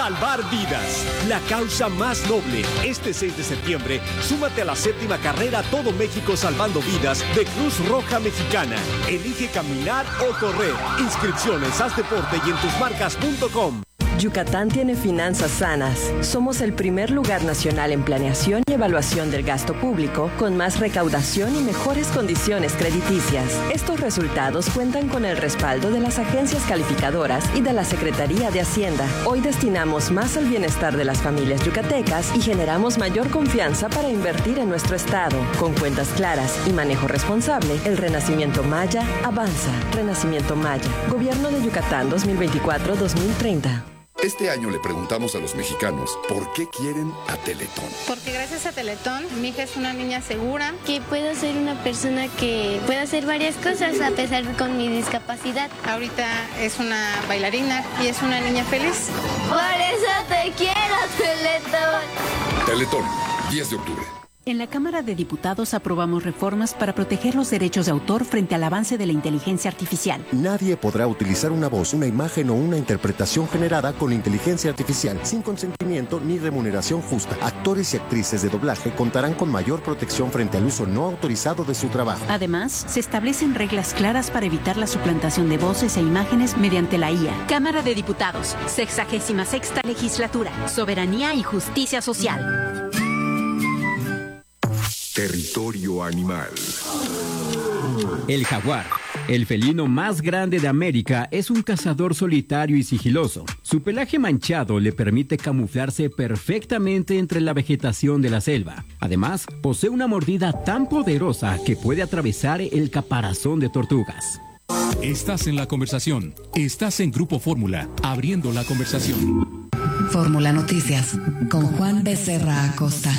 salvar vidas, la causa más noble. Este 6 de septiembre, súmate a la 7ª carrera Todo México Salvando Vidas de Cruz Roja Mexicana. Elige caminar o correr. Inscripciones, haz deporte y en tusmarcas.com. Yucatán tiene finanzas sanas. Somos el primer lugar nacional en planeación y evaluación del gasto público, con más recaudación y mejores condiciones crediticias. Estos resultados cuentan con el respaldo de las agencias calificadoras y de la Secretaría de Hacienda. Hoy destinamos más al bienestar de las familias yucatecas y generamos mayor confianza para invertir en nuestro estado. Con cuentas claras y manejo responsable, el Renacimiento Maya avanza. Renacimiento Maya. Gobierno de Yucatán 2024-2030. Este año le preguntamos a los mexicanos por qué quieren a Teletón. Porque gracias a Teletón, mi hija es una niña segura. Que puedo ser una persona que puede hacer varias cosas a pesar con mi discapacidad. Ahorita es una bailarina y es una niña feliz. Por eso te quiero, Teletón. Teletón, 10 de octubre. En la Cámara de Diputados aprobamos reformas para proteger los derechos de autor frente al avance de la inteligencia artificial. Nadie podrá utilizar una voz, una imagen o una interpretación generada con inteligencia artificial sin consentimiento ni remuneración justa. Actores y actrices de doblaje contarán con mayor protección frente al uso no autorizado de su trabajo. Además, se establecen reglas claras para evitar la suplantación de voces e imágenes mediante la IA. Cámara de Diputados, 66ª Legislatura, Soberanía y Justicia Social. Territorio animal. El jaguar, el felino más grande de América, es un cazador solitario y sigiloso. Su pelaje manchado le permite camuflarse perfectamente entre la vegetación de la selva. Además, posee una mordida tan poderosa que puede atravesar el caparazón de tortugas. Estás en la conversación. Estás en Grupo Fórmula, abriendo la conversación. Fórmula Noticias, con Juan Becerra Acosta.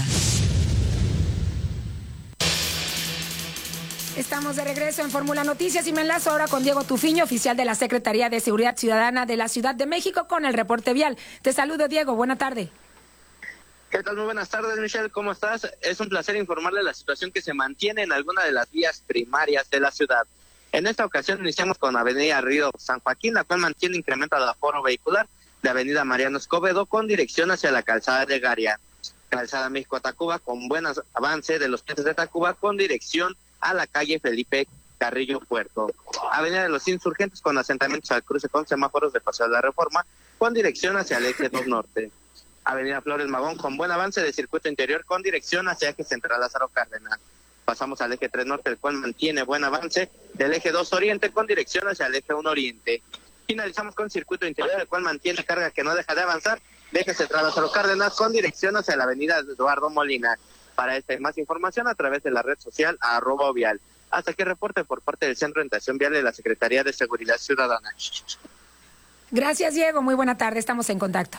Estamos de regreso en Fórmula Noticias y me enlazo ahora con Diego Tufiño, oficial de la Secretaría de Seguridad Ciudadana de la Ciudad de México, con el reporte vial. Te saludo, Diego. Buena tarde. ¿Qué tal? Muy buenas tardes, Michelle. ¿Cómo estás? Es un placer informarle de la situación que se mantiene en alguna de las vías primarias de la ciudad. En esta ocasión iniciamos con Avenida Río San Joaquín, la cual mantiene incremento al aforo vehicular de Avenida Mariano Escobedo con dirección hacia la calzada de Garia. Calzada México-Tacuba con buen avance de los puentes de Tacuba con dirección a la calle Felipe Carrillo Puerto. Avenida de los Insurgentes con asentamientos al cruce con semáforos de Paseo de la Reforma con dirección hacia el eje 2 Norte. Avenida Flores Magón con buen avance de circuito interior con dirección hacia eje central Lázaro Cárdenas. Pasamos al eje 3 Norte, el cual mantiene buen avance del eje 2 Oriente con dirección hacia el eje 1 Oriente. Finalizamos con circuito interior, el cual mantiene carga que no deja de avanzar de eje central Lázaro Cárdenas con dirección hacia la avenida Eduardo Molina. Para esta y más información a través de la red social @vial. Hasta aquí el reporte por parte del Centro de Orientación Vial de la Secretaría de Seguridad Ciudadana. Gracias, Diego. Muy buena tarde. Estamos en contacto.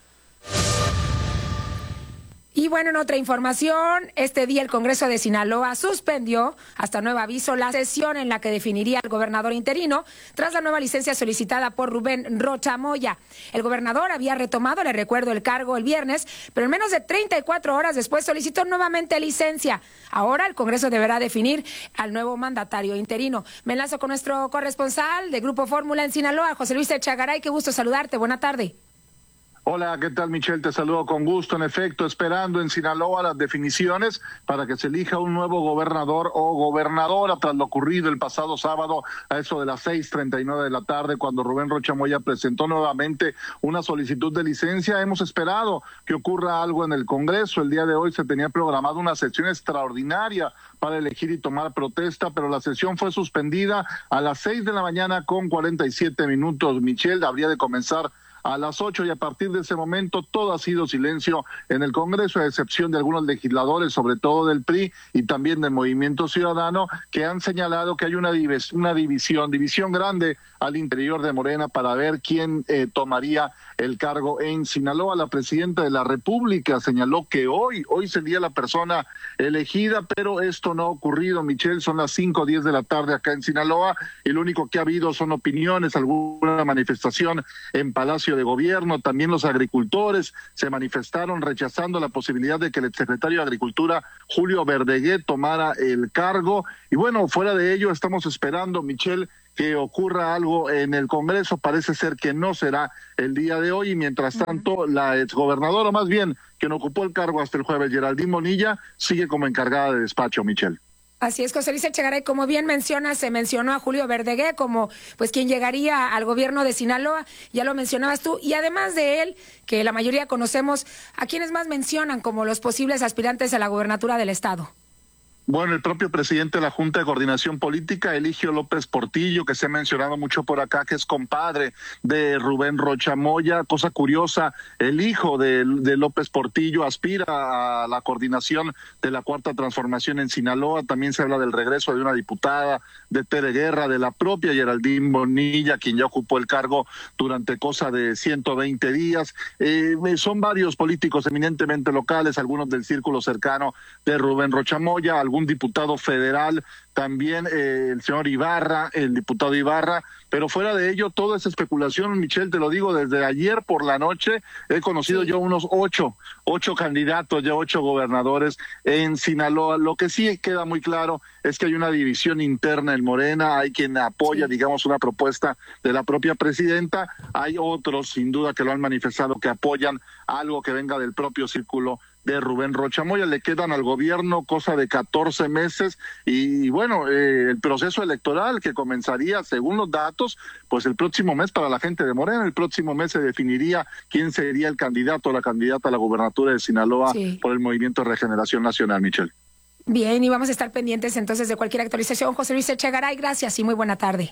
Y bueno, en otra información, este día el Congreso de Sinaloa suspendió, hasta nuevo aviso, la sesión en la que definiría al gobernador interino tras la nueva licencia solicitada por Rubén Rocha Moya. El gobernador había retomado, le recuerdo, el cargo el viernes, pero en menos de 34 horas después solicitó nuevamente licencia. Ahora el Congreso deberá definir al nuevo mandatario interino. Me enlazo con nuestro corresponsal de Grupo Fórmula en Sinaloa, José Luis Echegaray. Qué gusto saludarte. Buena tarde. Hola, ¿qué tal, Michelle? Te saludo con gusto. En efecto, esperando en Sinaloa las definiciones para que se elija un nuevo gobernador o gobernadora tras lo ocurrido el pasado sábado a eso de las 6:39 de la tarde, cuando Rubén Rocha Moya presentó nuevamente una solicitud de licencia. Hemos esperado que ocurra algo en el Congreso. El día de hoy se tenía programada una sesión extraordinaria para elegir y tomar protesta, pero la sesión fue suspendida a las 6 de la mañana con 47 minutos. Michelle, habría de comenzar a las 8 y a partir de ese momento todo ha sido silencio en el Congreso, a excepción de algunos legisladores, sobre todo del PRI y también del Movimiento Ciudadano, que han señalado que hay una división grande al interior de Morena para ver quién tomaría el cargo en Sinaloa. La presidenta de la República señaló que hoy sería la persona elegida, pero esto no ha ocurrido, Michelle. Son las 5:10 de la tarde acá en Sinaloa y lo único que ha habido son opiniones, alguna manifestación en Palacio de Gobierno. También los agricultores se manifestaron rechazando la posibilidad de que el secretario de Agricultura, Julio Verdeguer, tomara el cargo. Y bueno, fuera de ello estamos esperando, Michelle, que ocurra algo en el Congreso. Parece ser que no será el día de hoy, y mientras tanto la exgobernadora, más bien quien ocupó el cargo hasta el jueves, Geraldine Bonilla, sigue como encargada de despacho, Michelle. Así es, José Luis Echegaray, como bien mencionas, se mencionó a Julio Verdegué como pues quien llegaría al gobierno de Sinaloa, ya lo mencionabas tú, y además de él, que la mayoría conocemos, ¿a quiénes más mencionan como los posibles aspirantes a la gobernatura del estado? Bueno, el propio presidente de la Junta de Coordinación Política, Eligio López Portillo, que se ha mencionado mucho por acá, que es compadre de Rubén Rocha Moya. Cosa curiosa, el hijo de López Portillo aspira a la coordinación de la Cuarta Transformación en Sinaloa. También se habla del regreso de una diputada, de Tere Guerra, de la propia Geraldine Bonilla, quien ya ocupó el cargo durante cosa de 120 días. Son varios políticos eminentemente locales, algunos del círculo cercano de Rubén Rocha Moya, un diputado federal, también el señor Ibarra, el diputado Ibarra, pero fuera de ello, toda esa especulación, Michelle, te lo digo, desde ayer por la noche he conocido yo unos ocho candidatos, ya 8 gobernadores en Sinaloa. Lo que sí queda muy claro es que hay una división interna en Morena, hay quien apoya, digamos, una propuesta de la propia presidenta, hay otros, sin duda, que lo han manifestado, que apoyan algo que venga del propio círculo de Rubén Rocha Moya. Le quedan al gobierno cosa de 14 meses y bueno, el proceso electoral que comenzaría, según los datos, pues el próximo mes para la gente de Morena. El próximo mes se definiría quién sería el candidato o la candidata a la gobernatura de Sinaloa por el Movimiento de Regeneración Nacional, Michelle. Bien, y vamos a estar pendientes entonces de cualquier actualización. José Luis Echegaray, gracias y muy buena tarde.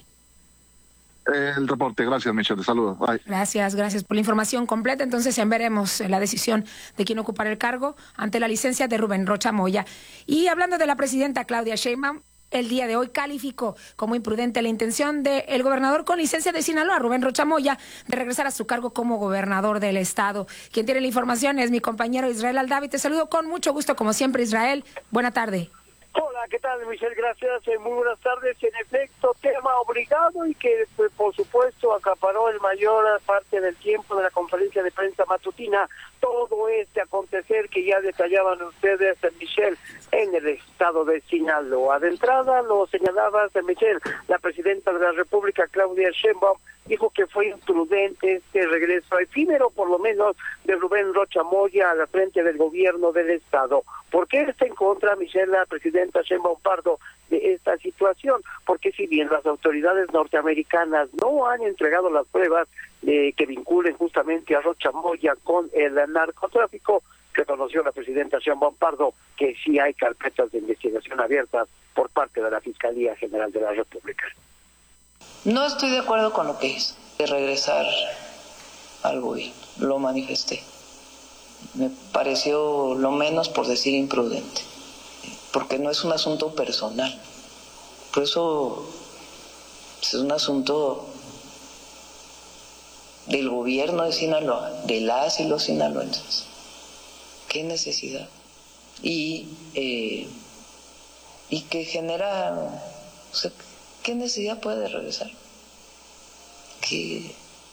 El reporte, gracias, Michelle, te saludo. Bye. Gracias por la información completa. Entonces ya veremos la decisión de quién ocupará el cargo ante la licencia de Rubén Rocha Moya. Y hablando de la presidenta Claudia Sheinbaum, el día de hoy calificó como imprudente la intención del gobernador con licencia de Sinaloa, Rubén Rocha Moya, de regresar a su cargo como gobernador del estado. Quien tiene la información es mi compañero Israel Aldavi. Te saludo con mucho gusto, como siempre, Israel. Buena tarde. Hola, ¿qué tal, Michelle? Gracias, muy buenas tardes. En efecto, tema obligado y que, pues, por supuesto, acaparó el mayor parte del tiempo de la conferencia de prensa matutina. Todo este acontecer que ya detallaban ustedes, Michelle, en el estado de Sinaloa. De entrada, lo señalabas, Michelle, la presidenta de la República, Claudia Sheinbaum, dijo que fue imprudente este regreso efímero, por lo menos, de Rubén Rocha Moya a la frente del gobierno del estado. ¿Por qué está en contra, Michelle, la presidenta Sheinbaum Pardo, de esta situación? Porque si bien las autoridades norteamericanas no han entregado las pruebas que vinculen justamente a Rocha Moya con el narcotráfico, reconoció la presidenta Sheinbaum Pardo que sí hay carpetas de investigación abiertas por parte de la Fiscalía General de la República. No estoy de acuerdo con lo que es de regresar al gobierno, lo manifesté. Me pareció lo menos, por decir, imprudente, porque no es un asunto personal, por eso es un asunto del gobierno de Sinaloa, de las y los sinaloenses. ¿Qué necesidad? Y que genera, o sea, ¿qué necesidad puede regresar? Que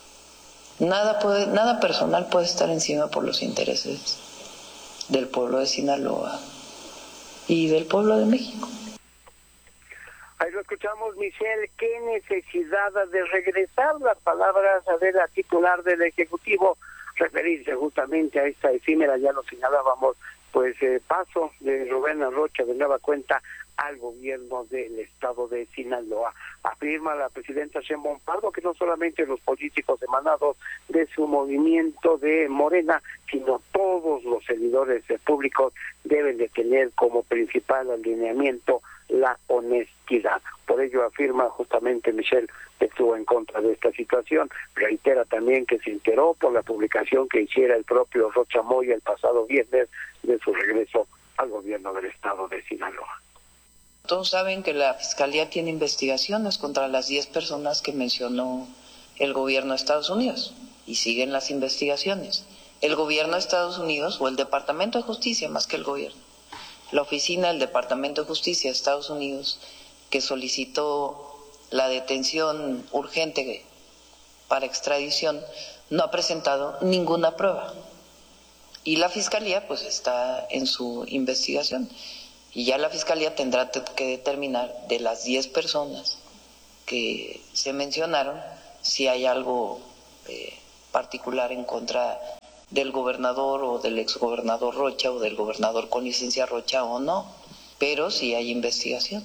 nada personal puede estar encima por los intereses del pueblo de Sinaloa y del pueblo de México. Ahí lo escuchamos, Michelle. ¿Qué necesidad de regresar? Las palabras de la titular del Ejecutivo, referirse justamente a esta efímera, ya lo señalábamos, pues paso de Rubén Rocha de nueva cuenta al gobierno del estado de Sinaloa. Afirma la presidenta Sheinbaum Pardo que no solamente los políticos emanados de su movimiento de Morena, sino todos los servidores públicos deben de tener como principal alineamiento la honestidad. Por ello afirma justamente Michelle que estuvo en contra de esta situación. Reitera también que se enteró por la publicación que hiciera el propio Rocha Moya el pasado viernes de su regreso al gobierno del estado de Sinaloa. Todos saben que la Fiscalía tiene investigaciones contra las 10 personas que mencionó el gobierno de Estados Unidos y siguen las investigaciones. El gobierno de Estados Unidos o el Departamento de Justicia, más que el gobierno, la oficina del Departamento de Justicia de Estados Unidos, que solicitó la detención urgente para extradición, no ha presentado ninguna prueba. Y la Fiscalía pues está en su investigación. Y ya la Fiscalía tendrá que determinar de las 10 personas que se mencionaron, si hay algo particular en contra del gobernador o del exgobernador Rocha o del gobernador con licencia Rocha o no, pero sí hay investigación.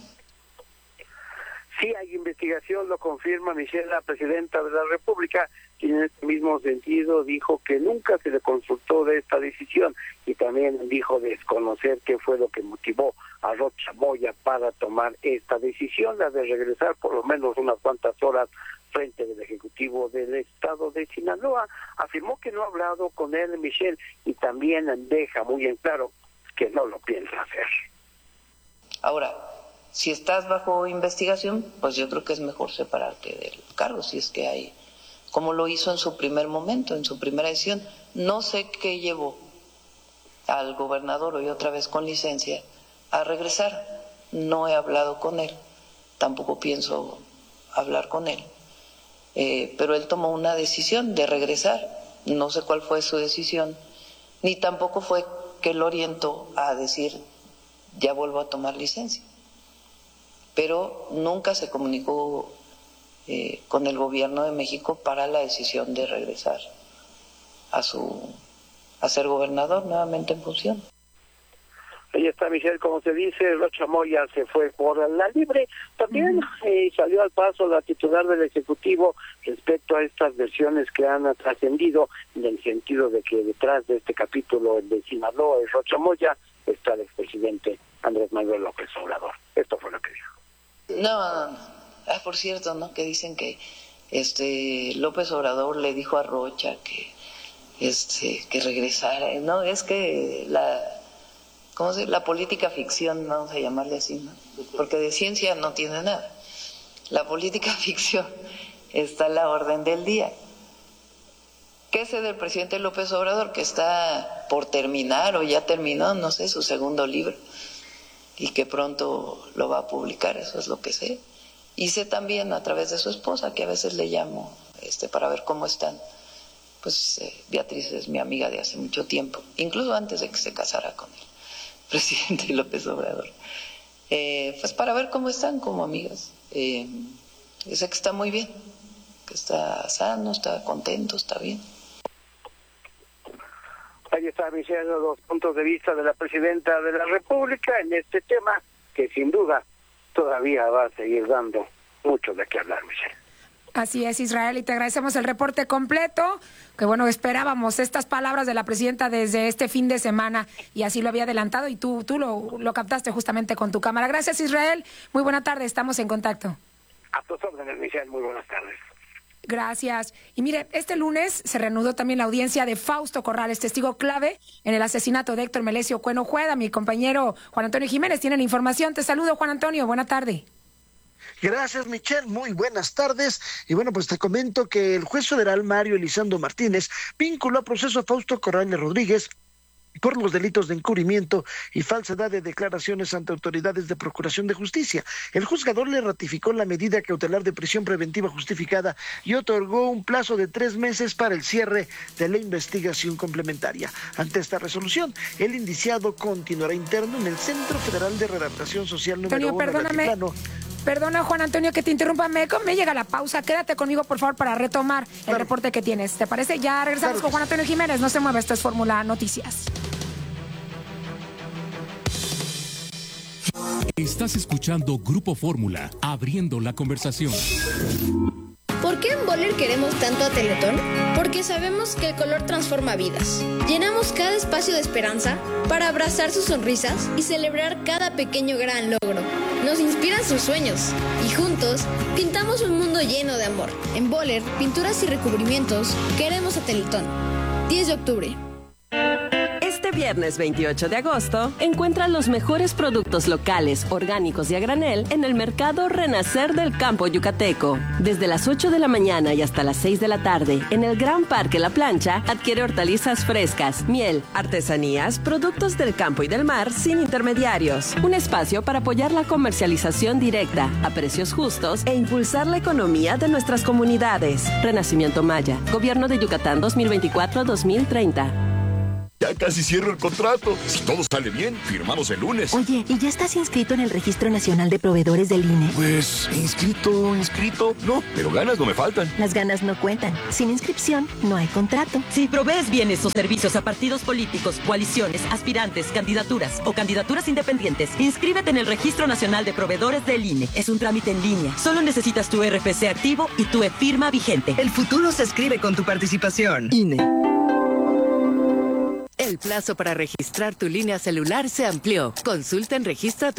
Sí hay investigación, lo confirma Michelle, la presidenta de la República, quien en este mismo sentido dijo que nunca se le consultó de esta decisión y también dijo desconocer qué fue lo que motivó a Rocha Moya para tomar esta decisión, la de regresar por lo menos unas cuantas horas frente del Ejecutivo del Estado de Sinaloa. Afirmó que no ha hablado con él, Michelle, y también deja muy en claro que no lo piensa hacer. Ahora, si estás bajo investigación, pues yo creo que es mejor separarte del cargo, si es que hay, como lo hizo en su primer momento, en su primera decisión. No sé qué llevó al gobernador, hoy otra vez con licencia, a regresar. No he hablado con él, tampoco pienso hablar con él, pero él tomó una decisión de regresar. No sé cuál fue su decisión, ni tampoco fue que lo orientó a decir, ya vuelvo a tomar licencia. Pero nunca se comunicó con el gobierno de México para la decisión de regresar a ser gobernador nuevamente en función. Ahí está, Michelle, como se dice, Rocha Moya se fue por la libre. También salió al paso la titular del Ejecutivo respecto a estas versiones que han trascendido, en el sentido de que detrás de este capítulo de Sinaloa y Rocha Moya está el expresidente Andrés Manuel López Obrador. Esto fue lo que dijo. No. Por cierto, ¿no? Que dicen que López Obrador le dijo a Rocha que regresara. No, es que la política ficción, vamos a llamarle así, ¿no? Porque de ciencia no tiene nada. La política ficción está a la orden del día. ¿Qué sé del presidente López Obrador? Que está por terminar o ya terminó, no sé, su segundo libro, y que pronto lo va a publicar, eso es lo que sé. Y sé también a través de su esposa, que a veces le llamo para ver cómo están. Pues Beatriz es mi amiga de hace mucho tiempo, incluso antes de que se casara con el presidente López Obrador. Pues para ver cómo están como amigas. Yo sé que está muy bien, que está sano, está contento, está bien. Ahí está, Michelle, los puntos de vista de la presidenta de la República en este tema, que sin duda todavía va a seguir dando mucho de qué hablar, Michelle. Así es, Israel, y te agradecemos el reporte completo, que bueno, esperábamos estas palabras de la presidenta desde este fin de semana, y así lo había adelantado, y tú lo captaste justamente con tu cámara. Gracias, Israel, muy buena tarde, estamos en contacto. A tus órdenes, Michelle, muy buenas tardes. Gracias. Y mire, este lunes se reanudó también la audiencia de Fausto Corrales, testigo clave en el asesinato de Héctor Melesio Cueno Ojeda. Mi compañero Juan Antonio Jiménez tiene la información. Te saludo, Juan Antonio. Buena tarde. Gracias, Michelle. Muy buenas tardes. Y bueno, pues te comento que el juez federal Mario Elizondo Martínez vinculó a proceso a Fausto Corrales Rodríguez por los delitos de encubrimiento y falsedad de declaraciones ante autoridades de Procuración de Justicia. El juzgador le ratificó la medida cautelar de prisión preventiva justificada y otorgó un plazo de 3 meses para el cierre de la investigación complementaria. Ante esta resolución, el indiciado continuará interno en el Centro Federal de Readaptación Social número 1 de Altiplano. Perdona, Juan Antonio, que te interrumpa. Me llega la pausa. Quédate conmigo, por favor, para retomar el reporte que tienes. ¿Te parece? Ya regresamos con Juan Antonio Jiménez. No se mueva, esto es Fórmula Noticias. Estás escuchando Grupo Fórmula, abriendo la conversación. ¿Por qué en Boller queremos tanto a Teletón? Porque sabemos que el color transforma vidas. Llenamos cada espacio de esperanza para abrazar sus sonrisas y celebrar cada pequeño gran logro. Nos inspiran sus sueños y juntos pintamos un mundo lleno de amor. En Boller, pinturas y recubrimientos, queremos a Teletón. 10 de octubre. Este viernes 28 de agosto, encuentra los mejores productos locales, orgánicos y a granel en el Mercado Renacer del Campo Yucateco. Desde las 8 de la mañana y hasta las 6 de la tarde, en el Gran Parque La Plancha, adquiere hortalizas frescas, miel, artesanías, productos del campo y del mar sin intermediarios. Un espacio para apoyar la comercialización directa, a precios justos e impulsar la economía de nuestras comunidades. Renacimiento Maya, Gobierno de Yucatán 2024-2030. Ya casi cierro el contrato. Si todo sale bien, firmamos el lunes. Oye, ¿y ya estás inscrito en el Registro Nacional de Proveedores del INE? Pues, inscrito. No, pero ganas no me faltan. Las ganas no cuentan. Sin inscripción, no hay contrato. Si provees bienes o servicios a partidos políticos, coaliciones, aspirantes, candidaturas o candidaturas independientes, inscríbete en el Registro Nacional de Proveedores del INE. Es un trámite en línea. Solo necesitas tu RFC activo y tu e-firma vigente. El futuro se escribe con tu participación. INE. El plazo para registrar tu línea celular se amplió. Consulta en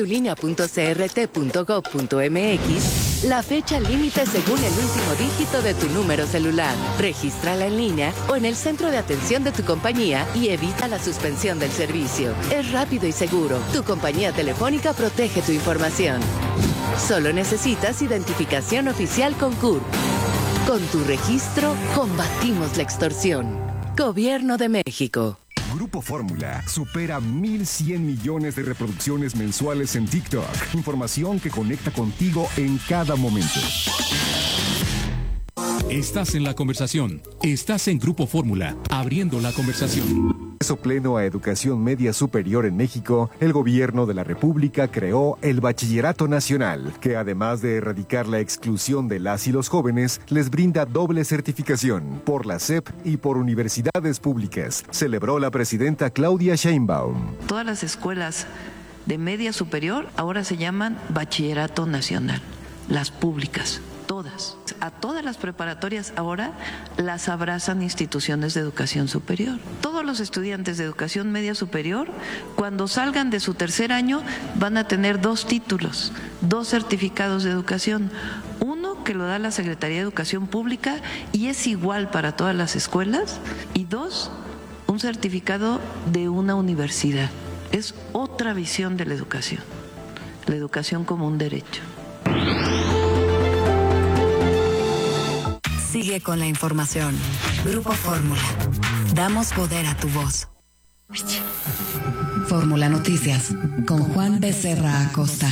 registratulinea.crt.gov.mx la fecha límite según el último dígito de tu número celular. Regístrala en línea o en el centro de atención de tu compañía y evita la suspensión del servicio. Es rápido y seguro. Tu compañía telefónica protege tu información. Solo necesitas identificación oficial con CURP. Con tu registro, combatimos la extorsión. Gobierno de México. Grupo Fórmula supera 1,100 millones de reproducciones mensuales en TikTok. Información que conecta contigo en cada momento. Estás en la conversación. Estás en Grupo Fórmula, abriendo la conversación. Pleno a educación media superior en México, el gobierno de la República creó el Bachillerato Nacional, que además de erradicar la exclusión de las y los jóvenes, les brinda doble certificación por la SEP y por universidades públicas, celebró la presidenta Claudia Sheinbaum. Todas las escuelas de media superior ahora se llaman Bachillerato Nacional, las públicas. Todas. A todas las preparatorias ahora las abrazan instituciones de educación superior. Todos los estudiantes de educación media superior, cuando salgan de su tercer año, van a tener 2 títulos, 2 certificados de educación. Uno que lo da la Secretaría de Educación Pública y es igual para todas las escuelas. Y 2, un certificado de una universidad. Es otra visión de la educación como un derecho. Sigue con la información. Grupo Fórmula. Damos poder a tu voz. Fórmula Noticias con Juan Becerra Acosta.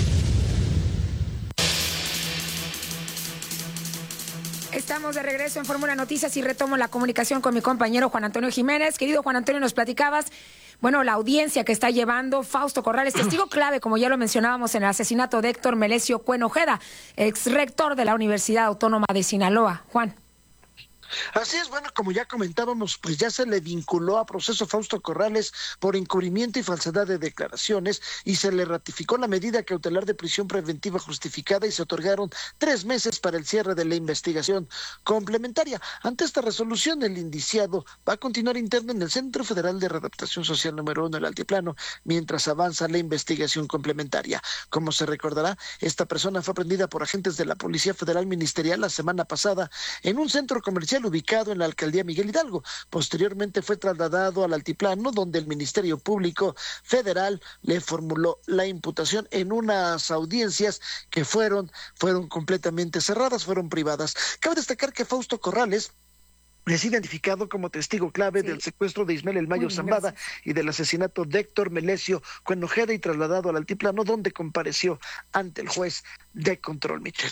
Estamos de regreso en Fórmula Noticias y retomo la comunicación con mi compañero Juan Antonio Jiménez. Querido Juan Antonio, nos platicabas, la audiencia que está llevando Fausto Corrales, testigo clave, como ya lo mencionábamos, en el asesinato de Héctor Melesio Cuen Ojeda, ex rector de la Universidad Autónoma de Sinaloa. Juan. Así es, como ya comentábamos, pues ya se le vinculó a proceso Fausto Corrales por encubrimiento y falsedad de declaraciones y se le ratificó la medida cautelar de prisión preventiva justificada y se otorgaron 3 meses para el cierre de la investigación complementaria. Ante esta resolución, el indiciado va a continuar interno en el Centro Federal de Readaptación Social número 1, el Altiplano, mientras avanza la investigación complementaria. Como se recordará, esta persona fue aprendida por agentes de la Policía Federal Ministerial la semana pasada en un centro comercial ubicado en la alcaldía Miguel Hidalgo. Posteriormente fue trasladado al Altiplano, donde el Ministerio Público Federal le formuló la imputación en unas audiencias que fueron completamente cerradas, fueron privadas. Cabe destacar que Fausto Corrales es identificado como testigo clave del secuestro de Ismael El Mayo Zambada y del asesinato de Héctor Melesio Cuen Ojeda y trasladado al Altiplano, donde compareció ante el juez de control, Michelle.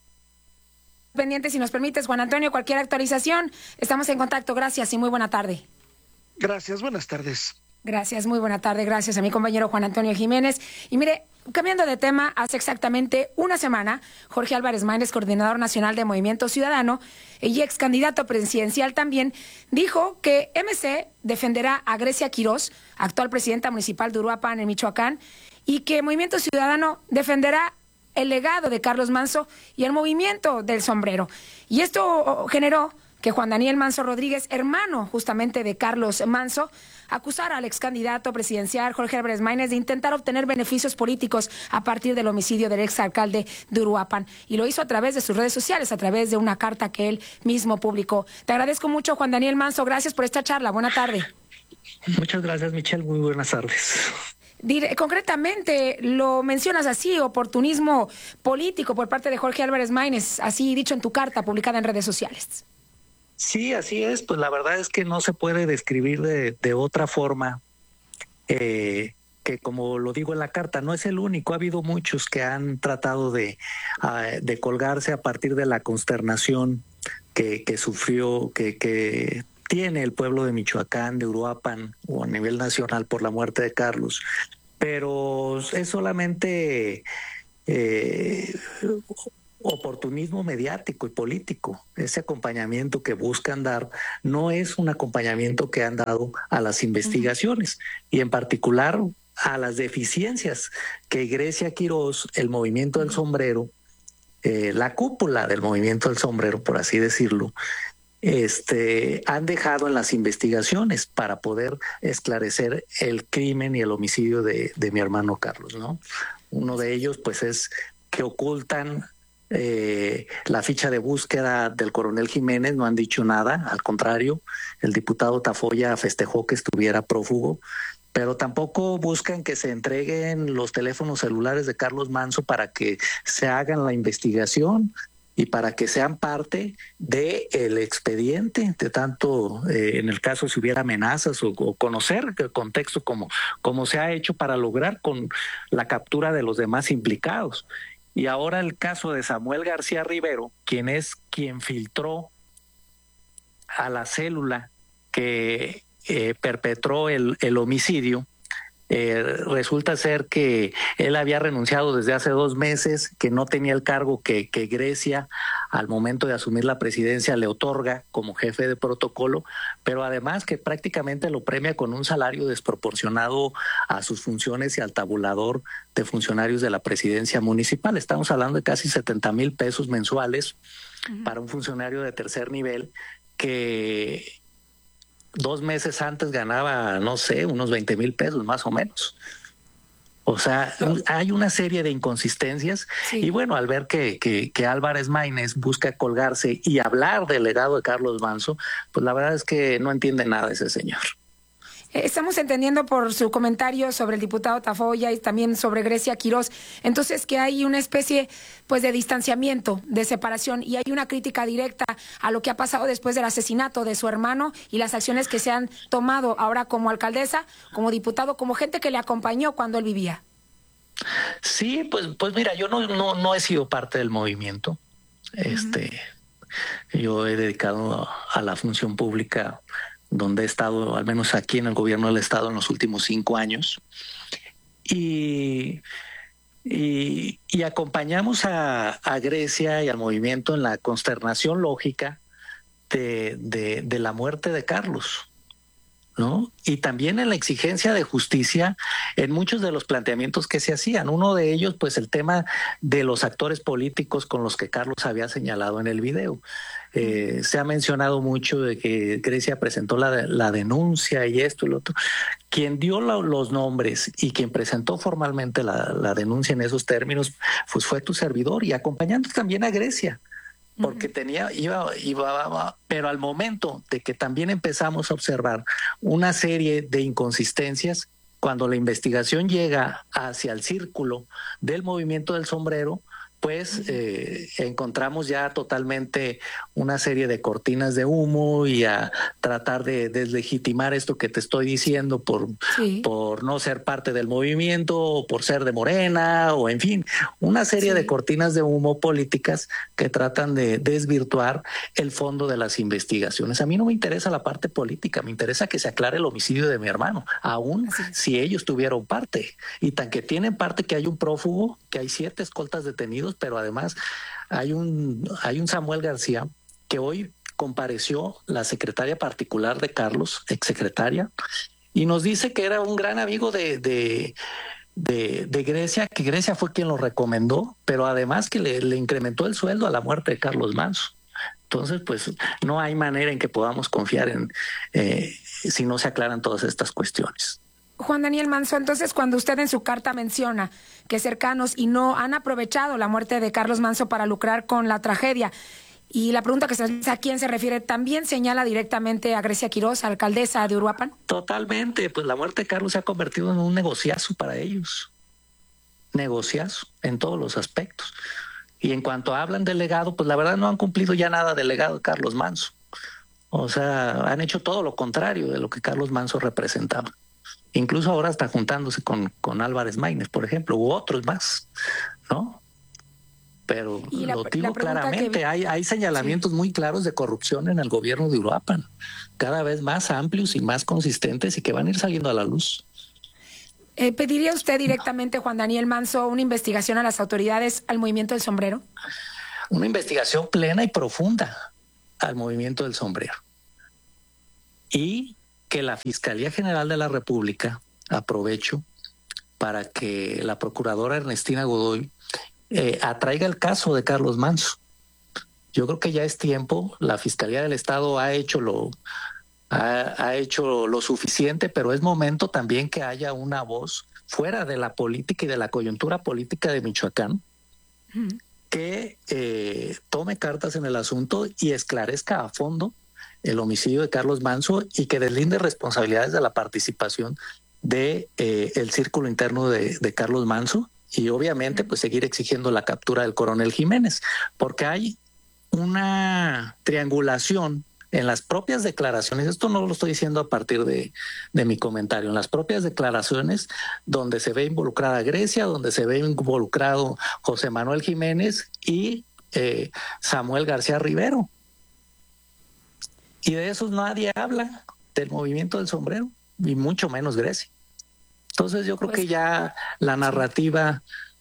Pendiente, si nos permites, Juan Antonio, cualquier actualización, estamos en contacto. Gracias y muy buena tarde. Gracias, buenas tardes. Gracias, muy buena tarde. Gracias a mi compañero Juan Antonio Jiménez. Y mire, cambiando de tema, hace exactamente una semana, Jorge Álvarez Maínez, coordinador nacional de Movimiento Ciudadano y ex candidato presidencial también, dijo que MC defenderá a Grecia Quirós, actual presidenta municipal de Uruapan, en Michoacán, y que Movimiento Ciudadano defenderá el legado de Carlos Manzo y el movimiento del sombrero. Y esto generó que Juan Daniel Manzo Rodríguez, hermano justamente de Carlos Manzo, acusara al ex candidato presidencial Jorge Álvarez Maínez de intentar obtener beneficios políticos a partir del homicidio del ex alcalde de Uruapan. Y lo hizo a través de sus redes sociales, a través de una carta que él mismo publicó. Te agradezco mucho, Juan Daniel Manzo. Gracias por esta charla. Buena tarde. Muchas gracias, Michelle. Muy buenas tardes. Concretamente, lo mencionas así, oportunismo político por parte de Jorge Álvarez Maínez, así dicho en tu carta publicada en redes sociales. Sí, así es. Pues la verdad es que no se puede describir de otra forma que, como lo digo en la carta, no es el único. Ha habido muchos que han tratado de colgarse a partir de la consternación que sufrió, que tiene el pueblo de Michoacán, de Uruapan o a nivel nacional por la muerte de Carlos, pero es solamente oportunismo mediático y político. Ese acompañamiento que buscan dar no es un acompañamiento que han dado a las investigaciones y en particular a las deficiencias que Grecia Quirós, el Movimiento del Sombrero, la cúpula del Movimiento del Sombrero, por así decirlo, han dejado en las investigaciones para poder esclarecer el crimen y el homicidio de mi hermano Carlos, ¿no? Uno de ellos, pues, es que ocultan la ficha de búsqueda del coronel Jiménez, no han dicho nada, al contrario, el diputado Tafoya festejó que estuviera prófugo, pero tampoco buscan que se entreguen los teléfonos celulares de Carlos Manso para que se hagan la investigación y para que sean parte del expediente, de tanto en el caso si hubiera amenazas o conocer el contexto como se ha hecho para lograr con la captura de los demás implicados. Y ahora el caso de Samuel García Rivero, quien filtró a la célula que perpetró el homicidio, resulta ser que él había renunciado desde hace 2 meses, que no tenía el cargo que Grecia al momento de asumir la presidencia le otorga como jefe de protocolo, pero además que prácticamente lo premia con un salario desproporcionado a sus funciones y al tabulador de funcionarios de la presidencia municipal. Estamos hablando de casi 70,000 pesos mensuales para un funcionario de tercer nivel que 2 meses antes ganaba, no sé, unos 20,000 pesos más o menos. O sea, hay una serie de inconsistencias y bueno, al ver que Álvarez Maínez busca colgarse y hablar del legado de Carlos Manso, pues la verdad es que no entiende nada ese señor. Estamos entendiendo por su comentario sobre el diputado Tafoya y también sobre Grecia Quirós, entonces que hay una especie pues de distanciamiento, de separación, y hay una crítica directa a lo que ha pasado después del asesinato de su hermano y las acciones que se han tomado ahora como alcaldesa, como diputado, como gente que le acompañó cuando él vivía. Sí, pues mira, yo no he sido parte del movimiento. Yo he dedicado a la función pública donde he estado, al menos aquí en el gobierno del estado, en los últimos 5 años. Y acompañamos a Grecia y al movimiento en la consternación lógica de la muerte de Carlos, ¿no? Y también en la exigencia de justicia en muchos de los planteamientos que se hacían. Uno de ellos, pues el tema de los actores políticos con los que Carlos había señalado en el video. Se ha mencionado mucho de que Grecia presentó la denuncia y esto y lo otro. Quien dio los nombres y quien presentó formalmente la denuncia en esos términos, pues fue tu servidor, y acompañando también a Grecia, porque iba, pero al momento de que también empezamos a observar una serie de inconsistencias, cuando la investigación llega hacia el círculo del Movimiento del Sombrero, pues encontramos ya totalmente una serie de cortinas de humo y a tratar de deslegitimar esto que te estoy diciendo por no ser parte del movimiento o por ser de Morena o en fin, una serie de cortinas de humo políticas que tratan de desvirtuar el fondo de las investigaciones. A mí no me interesa la parte política, me interesa que se aclare el homicidio de mi hermano, aún si ellos tuvieron parte, y tan que tienen parte que hay un prófugo, que hay 7 escoltas detenidos, pero además hay un Samuel García que hoy compareció la secretaria particular de Carlos, exsecretaria, y nos dice que era un gran amigo de Grecia, que Grecia fue quien lo recomendó, pero además que le incrementó el sueldo a la muerte de Carlos Manso. Entonces, pues no hay manera en que podamos confiar en si no se aclaran todas estas cuestiones. Juan Daniel Manso, entonces cuando usted en su carta menciona que cercanos y no han aprovechado la muerte de Carlos Manso para lucrar con la tragedia, y la pregunta que se hace a quién se refiere, ¿también señala directamente a Grecia Quirós, alcaldesa de Uruapan? Totalmente, pues la muerte de Carlos se ha convertido en un negociazo para ellos, negociazo en todos los aspectos. Y en cuanto hablan del legado, pues la verdad no han cumplido ya nada del legado de Carlos Manso. O sea, han hecho todo lo contrario de lo que Carlos Manso representaba. Incluso ahora está juntándose con Álvarez Maínez, por ejemplo, u otros más, ¿no? pero lo digo claramente, hay señalamientos muy claros de corrupción en el gobierno de Uruapan, cada vez más amplios y más consistentes y que van a ir saliendo a la luz. ¿Pediría usted directamente, Juan Daniel Manso, una investigación a las autoridades, al Movimiento del Sombrero? Una investigación plena y profunda al Movimiento del Sombrero. Y que la Fiscalía General de la República, aprovecho para que la Procuradora Ernestina Godoy atraiga el caso de Carlos Manso. Yo creo que ya es tiempo, la Fiscalía del Estado ha hecho lo suficiente, pero es momento también que haya una voz fuera de la política y de la coyuntura política de Michoacán que tome cartas en el asunto y esclarezca a fondo el homicidio de Carlos Manso y que deslinde responsabilidades de la participación de el círculo interno de Carlos Manso y obviamente pues seguir exigiendo la captura del coronel Jiménez, porque hay una triangulación en las propias declaraciones, esto no lo estoy diciendo a partir de mi comentario, en las propias declaraciones donde se ve involucrada Grecia, donde se ve involucrado José Manuel Jiménez y Samuel García Rivero. Y de esos nadie habla, del Movimiento del Sombrero, y mucho menos Grecia. Entonces yo creo que ya la narrativa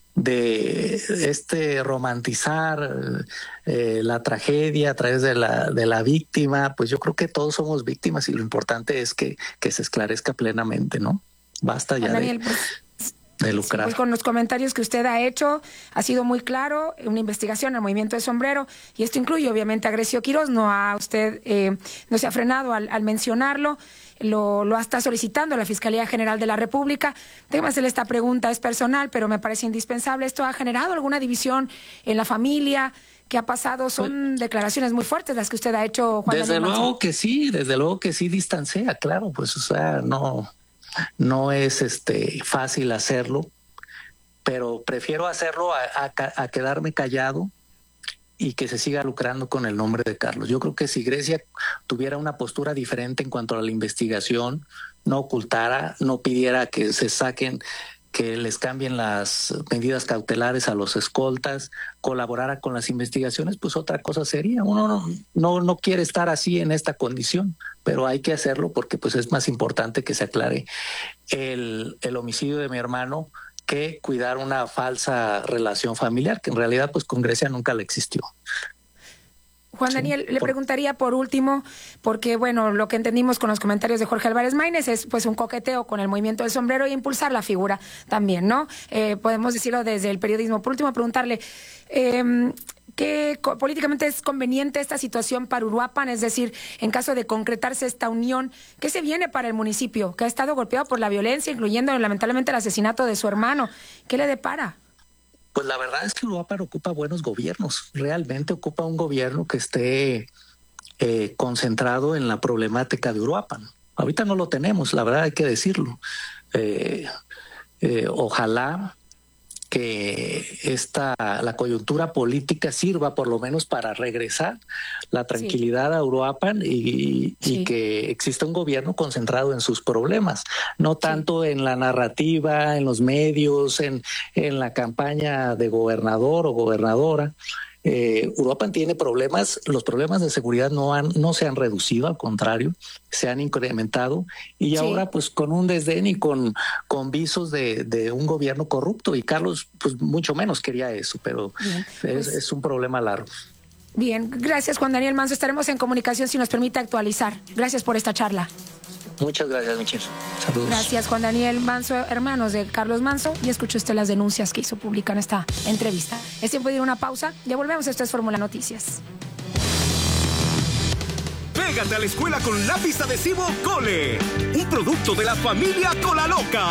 de romantizar la tragedia a través de la víctima, pues yo creo que todos somos víctimas y lo importante es que se esclarezca plenamente, ¿no? Basta ya de lucrar. Pues con los comentarios que usted ha hecho, ha sido muy claro, una investigación al Movimiento de Sombrero, y esto incluye obviamente a Grecio Quirós, no se ha frenado al mencionarlo, lo está solicitando la Fiscalía General de la República. Déjame hacerle esta pregunta, es personal, pero me parece indispensable. ¿Esto ha generado alguna división en la familia? ¿Qué ha pasado? Son declaraciones muy fuertes las que usted ha hecho, Juan Daniel Manso. Desde luego que sí distancia, claro, pues o sea, no es fácil hacerlo, pero prefiero hacerlo a quedarme callado y que se siga lucrando con el nombre de Carlos. Yo creo que si Grecia tuviera una postura diferente en cuanto a la investigación, no ocultara, no pidiera que se saquen, que les cambien las medidas cautelares a los escoltas, colaborara con las investigaciones, pues otra cosa sería. Uno no quiere estar así en esta condición, pero hay que hacerlo porque pues es más importante que se aclare el homicidio de mi hermano que cuidar una falsa relación familiar, que en realidad pues con Grecia nunca le existió. Juan Daniel, le preguntaría por último, porque bueno, lo que entendimos con los comentarios de Jorge Álvarez Maínez es pues un coqueteo con el Movimiento del Sombrero y impulsar la figura también, ¿no? Podemos decirlo desde el periodismo. Por último, preguntarle, ¿qué políticamente es conveniente esta situación para Uruapan? Es decir, en caso de concretarse esta unión, ¿qué se viene para el municipio, que ha estado golpeado por la violencia, incluyendo lamentablemente el asesinato de su hermano? ¿Qué le depara? Pues la verdad es que Uruapan ocupa buenos gobiernos, realmente ocupa un gobierno que esté concentrado en la problemática de Uruapan. Ahorita no lo tenemos, la verdad hay que decirlo. Ojalá que la coyuntura política sirva por lo menos para regresar la tranquilidad a Uruapan y que exista un gobierno concentrado en sus problemas, no tanto en la narrativa, en los medios, en la campaña de gobernador o gobernadora. Uruapan tiene problemas, los problemas de seguridad no se han reducido, al contrario, se han incrementado y ahora pues con un desdén y con visos de un gobierno corrupto, y Carlos pues mucho menos quería eso, pero es un problema largo. Bien, gracias Juan Daniel Manso, estaremos en comunicación si nos permite actualizar. Gracias por esta charla. Muchas gracias, Michelle. Saludos. Gracias, Juan Daniel Manso, hermanos de Carlos Manso. Y escuchó usted las denuncias que hizo pública en esta entrevista. Es tiempo de ir a una pausa. Ya volvemos. Esto es Fórmula Noticias. Pégate a la escuela con lápiz adhesivo Cole. Un producto de la familia Cola Loca.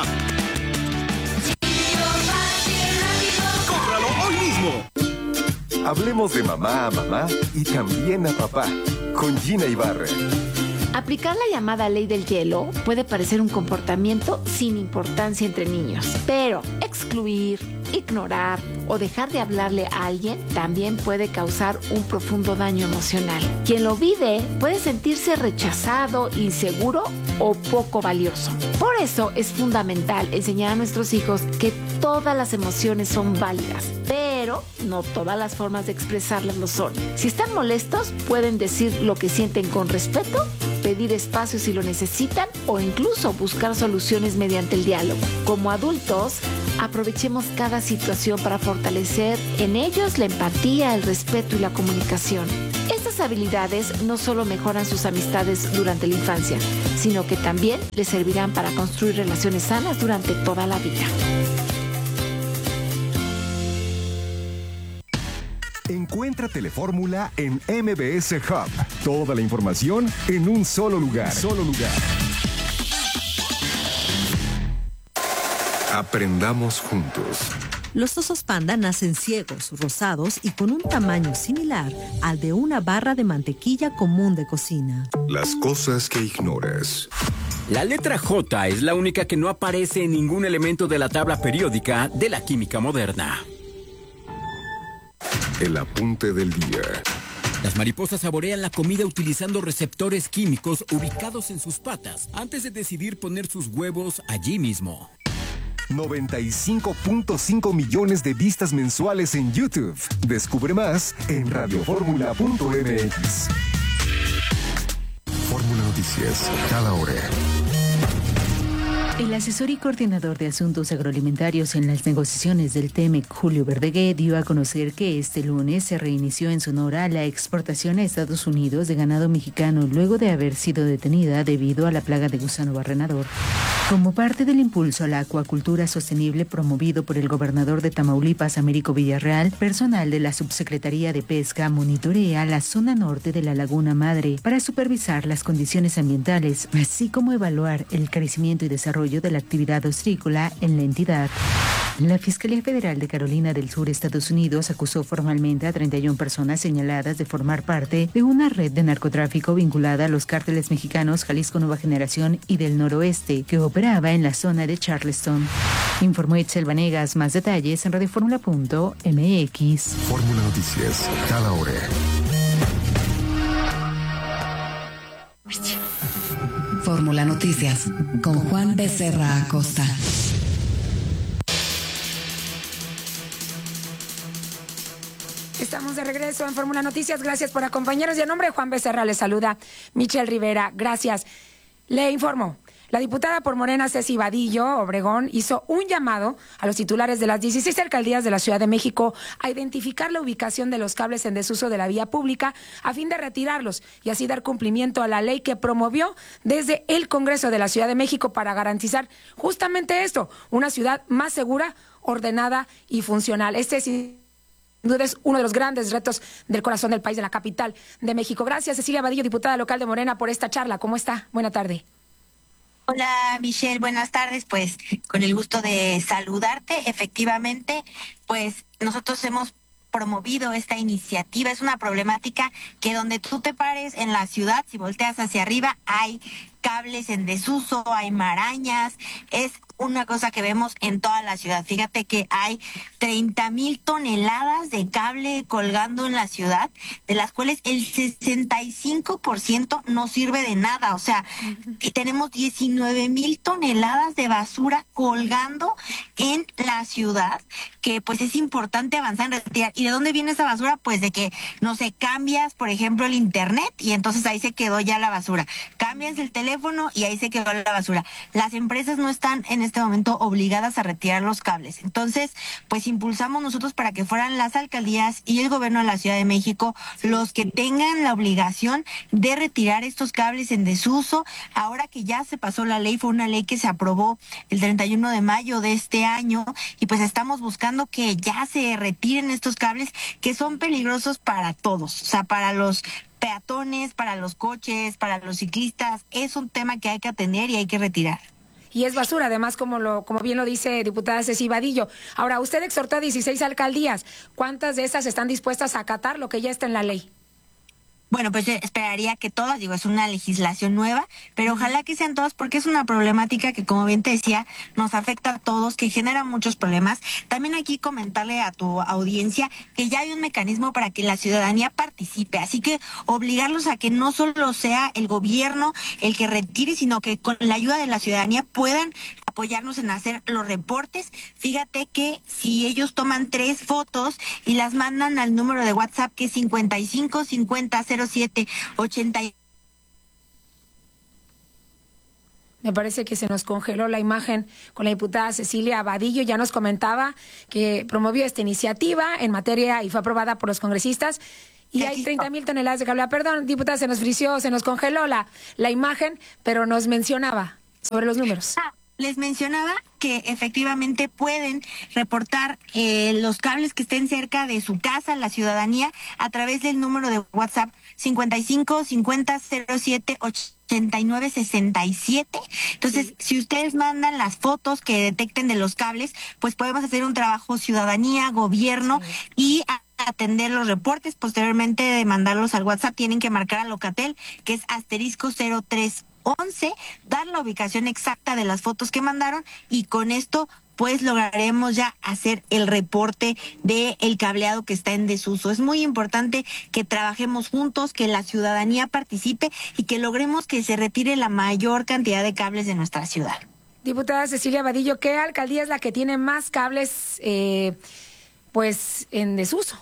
¡Cómpralo hoy mismo! Hablemos de mamá a mamá y también a papá. Con Gina Ibarra. Aplicar la llamada ley del hielo puede parecer un comportamiento sin importancia entre niños, pero excluir, Ignorar o dejar de hablarle a alguien también puede causar un profundo daño emocional. Quien lo vive puede sentirse rechazado, inseguro o poco valioso. Por eso es fundamental enseñar a nuestros hijos que todas las emociones son válidas, pero no todas las formas de expresarlas lo son. Si están molestos, pueden decir lo que sienten con respeto, pedir espacio si lo necesitan o incluso buscar soluciones mediante el diálogo. Como adultos, aprovechemos cada situación para fortalecer en ellos la empatía, el respeto y la comunicación. Estas habilidades no solo mejoran sus amistades durante la infancia, sino que también les servirán para construir relaciones sanas durante toda la vida. Encuentra Telefórmula en MBS Hub. Toda la información en un solo lugar. Aprendamos juntos. Los osos panda nacen ciegos, rosados y con un tamaño similar al de una barra de mantequilla común de cocina. Las cosas que ignoras. La letra J es la única que no aparece en ningún elemento de la tabla periódica de la química moderna. El apunte del día. Las mariposas saborean la comida utilizando receptores químicos ubicados en sus patas antes de decidir poner sus huevos allí mismo. 95.5 millones de vistas mensuales en YouTube. Descubre más en radioformula.mx. Fórmula Noticias, cada hora. El asesor y coordinador de asuntos agroalimentarios en las negociaciones del TEMEC, Julio Verdegué, dio a conocer que este lunes se reinició en Sonora la exportación a Estados Unidos de ganado mexicano luego de haber sido detenida debido a la plaga de gusano barrenador. Como parte del impulso a la acuacultura sostenible promovido por el gobernador de Tamaulipas, Américo Villarreal, personal de la Subsecretaría de Pesca monitorea la zona norte de la Laguna Madre para supervisar las condiciones ambientales, así como evaluar el crecimiento y desarrollo de la actividad ostrícola en la entidad. La Fiscalía Federal de Carolina del Sur, Estados Unidos, acusó formalmente a 31 personas señaladas de formar parte de una red de narcotráfico vinculada a los cárteles mexicanos Jalisco Nueva Generación y del Noroeste, que operaba en la zona de Charleston. Informó Itzel Vanegas. Más detalles en radioformula.mx. Fórmula Noticias, cada hora. Fórmula Noticias, con Juan Becerra Acosta. Estamos de regreso en Fórmula Noticias. Gracias por acompañarnos. Y en nombre de Juan Becerra les saluda Michelle Rivera. Gracias. Le informo. La diputada por Morena, Ceci Vadillo Obregón, hizo un llamado a los titulares de las 16 alcaldías de la Ciudad de México a identificar la ubicación de los cables en desuso de la vía pública a fin de retirarlos y así dar cumplimiento a la ley que promovió desde el Congreso de la Ciudad de México para garantizar justamente esto, una ciudad más segura, ordenada y funcional. Este sin duda es uno de los grandes retos del corazón del país, de la capital de México. Gracias, Cecilia Vadillo, diputada local de Morena, por esta charla. ¿Cómo está? Buena tarde. Hola Michelle, buenas tardes, pues con el gusto de saludarte. Efectivamente, pues nosotros hemos promovido esta iniciativa. Es una problemática que donde tú te pares en la ciudad, si volteas hacia arriba, hay cables en desuso, hay marañas, es una cosa que vemos en toda la ciudad. Fíjate que hay 30,000 toneladas de cable colgando en la ciudad, de las cuales el 65% no sirve de nada. O sea, tenemos 19,000 toneladas de basura colgando en la ciudad, que pues es importante avanzar en retirar. ¿Y de dónde viene esa basura? Pues de que, no sé, cambias, por ejemplo, el internet y entonces ahí se quedó ya la basura. Cambias el teléfono y ahí se quedó la basura. Las empresas no están en este momento obligadas a retirar los cables. Entonces, pues impulsamos nosotros para que fueran las alcaldías y el gobierno de la Ciudad de México los que tengan la obligación de retirar estos cables en desuso. Ahora que ya se pasó la ley, fue una ley que se aprobó el 31 de mayo de este año y pues estamos buscando que ya se retiren estos cables que son peligrosos para todos, o sea, para los peatones, para los coches, para los ciclistas. Es un tema que hay que atender y hay que retirar. Y es basura, además, como bien lo dice diputada Ceci Vadillo. Ahora, usted exhortó a 16 alcaldías. ¿Cuántas de esas están dispuestas a acatar lo que ya está en la ley? Bueno, pues yo esperaría que todas, es una legislación nueva, pero ojalá que sean todas porque es una problemática que, como bien te decía, nos afecta a todos, que genera muchos problemas. También aquí comentarle a tu audiencia que ya hay un mecanismo para que la ciudadanía participe, así que obligarlos a que no solo sea el gobierno el que retire, sino que con la ayuda de la ciudadanía puedan apoyarnos en hacer los reportes. Fíjate que si ellos toman 3 fotos y las mandan al número de WhatsApp que es 55 50 07 80. Me parece que se nos congeló la imagen con la diputada Cecilia Vadillo. Ya nos comentaba que promovió esta iniciativa en materia y fue aprobada por los congresistas. Y hay 30,000 toneladas de cable. Perdón, diputada, se nos frició, se nos congeló la imagen, pero nos mencionaba sobre los números. Les mencionaba que efectivamente pueden reportar los cables que estén cerca de su casa, la ciudadanía, a través del número de WhatsApp 55 50 07 89 67. Entonces, si ustedes mandan las fotos que detecten de los cables, pues podemos hacer un trabajo ciudadanía, gobierno y atender los reportes. Posteriormente de mandarlos al WhatsApp, tienen que marcar a Locatel, que es *0311, dar la ubicación exacta de las fotos que mandaron y con esto pues lograremos ya hacer el reporte del cableado que está en desuso. Es muy importante que trabajemos juntos, que la ciudadanía participe y que logremos que se retire la mayor cantidad de cables de nuestra ciudad. Diputada Cecilia Vadillo, ¿qué alcaldía es la que tiene más cables pues en desuso?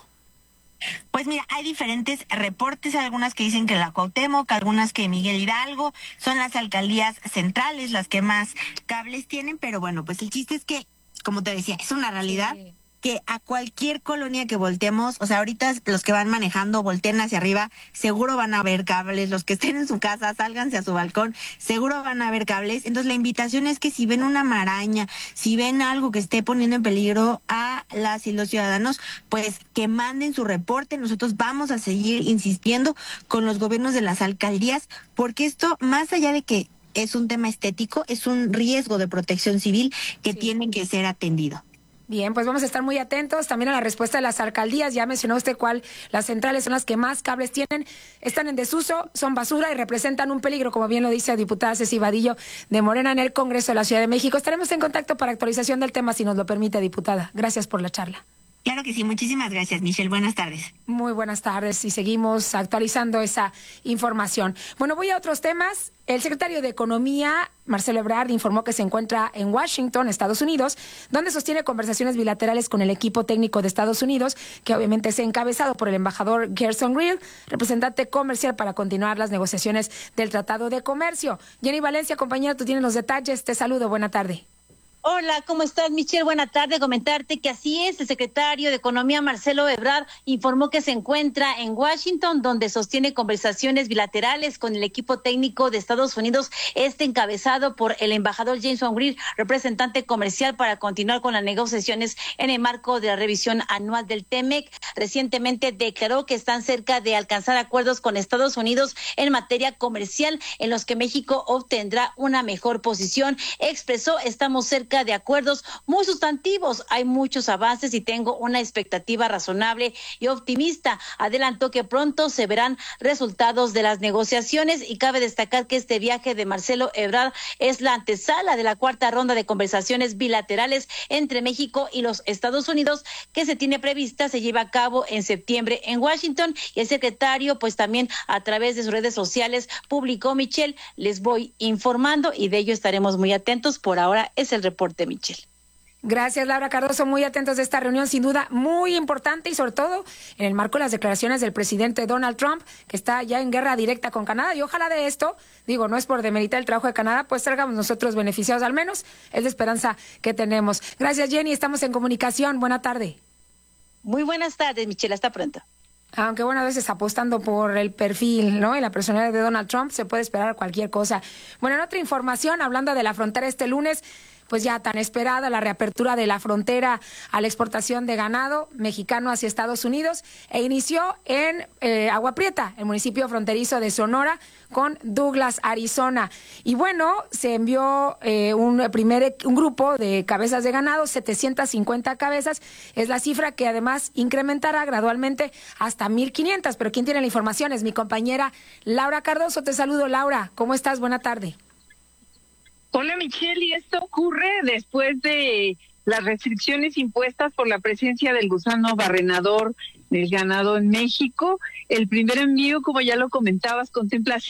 Pues mira, hay diferentes reportes, algunas que dicen que la Cuauhtémoc, algunas que Miguel Hidalgo, son las alcaldías centrales las que más cables tienen, pero bueno, pues el chiste es que, como te decía, es una realidad que a cualquier colonia que volteemos, o sea, ahorita los que van manejando volteen hacia arriba, seguro van a ver cables, los que estén en su casa, sálganse a su balcón, seguro van a ver cables. Entonces la invitación es que si ven una maraña, si ven algo que esté poniendo en peligro a las y los ciudadanos, pues que manden su reporte. Nosotros vamos a seguir insistiendo con los gobiernos de las alcaldías, porque esto, más allá de que es un tema estético, es un riesgo de protección civil que tiene que ser atendido. Bien, pues vamos a estar muy atentos también a la respuesta de las alcaldías. Ya mencionó usted cuál, las centrales son las que más cables tienen, están en desuso, son basura y representan un peligro, como bien lo dice la diputada Cecilia Vadillo de Morena en el Congreso de la Ciudad de México. Estaremos en contacto para actualización del tema, si nos lo permite, diputada. Gracias por la charla. Claro que sí, muchísimas gracias, Michelle. Buenas tardes. Muy buenas tardes y seguimos actualizando esa información. Bueno, voy a otros temas. El secretario de Economía, Marcelo Ebrard, informó que se encuentra en Washington, Estados Unidos, donde sostiene conversaciones bilaterales con el equipo técnico de Estados Unidos, que obviamente es encabezado por el embajador Gerson Greer, representante comercial, para continuar las negociaciones del Tratado de Comercio. Jenny Valencia, compañera, tú tienes los detalles. Te saludo. Buena tarde. Hola, ¿cómo estás, Michelle? Buena tarde. Comentarte que así es, el secretario de Economía, Marcelo Ebrard, informó que se encuentra en Washington, donde sostiene conversaciones bilaterales con el equipo técnico de Estados Unidos, encabezado por el embajador Jason Greer, representante comercial, para continuar con las negociaciones en el marco de la revisión anual del TEMEC. Recientemente declaró que están cerca de alcanzar acuerdos con Estados Unidos en materia comercial, en los que México obtendrá una mejor posición. Expresó: estamos cerca de acuerdos muy sustantivos, hay muchos avances y tengo una expectativa razonable y optimista. Adelantó que pronto se verán resultados de las negociaciones y cabe destacar que este viaje de Marcelo Ebrard es la antesala de la cuarta ronda de conversaciones bilaterales entre México y los Estados Unidos, que se tiene prevista se lleva a cabo en septiembre en Washington. Y el secretario, pues también a través de sus redes sociales publicó: Michelle, les voy informando, y de ello estaremos muy atentos. Por ahora es el reporte, Michelle. Gracias, Laura Cardoso. Muy atentos de esta reunión, sin duda muy importante, y sobre todo en el marco de las declaraciones del presidente Donald Trump, que está ya en guerra directa con Canadá. Y ojalá de esto, digo, no es por demeritar el trabajo de Canadá, pues salgamos nosotros beneficiados, al menos es la esperanza que tenemos. Gracias, Jenny. Estamos en comunicación. Buena tarde. Muy buenas tardes, Michelle. Hasta pronto. Aunque bueno, a veces apostando por el perfil, ¿no?, y la personalidad de Donald Trump, se puede esperar cualquier cosa. Bueno, en otra información, hablando de la frontera, este lunes pues ya tan esperada, la reapertura de la frontera a la exportación de ganado mexicano hacia Estados Unidos, e inició en Agua Prieta, el municipio fronterizo de Sonora, con Douglas, Arizona. Y bueno, se envió un grupo de cabezas de ganado, 750 cabezas, es la cifra que además incrementará gradualmente hasta 1,500. Pero ¿quién tiene la información? Es mi compañera Laura Cardoso. Te saludo, Laura. ¿Cómo estás? Buena tarde. Hola, Michelle, y esto ocurre después de las restricciones impuestas por la presencia del gusano barrenador del ganado en México. El primer envío, como ya lo comentabas, contempla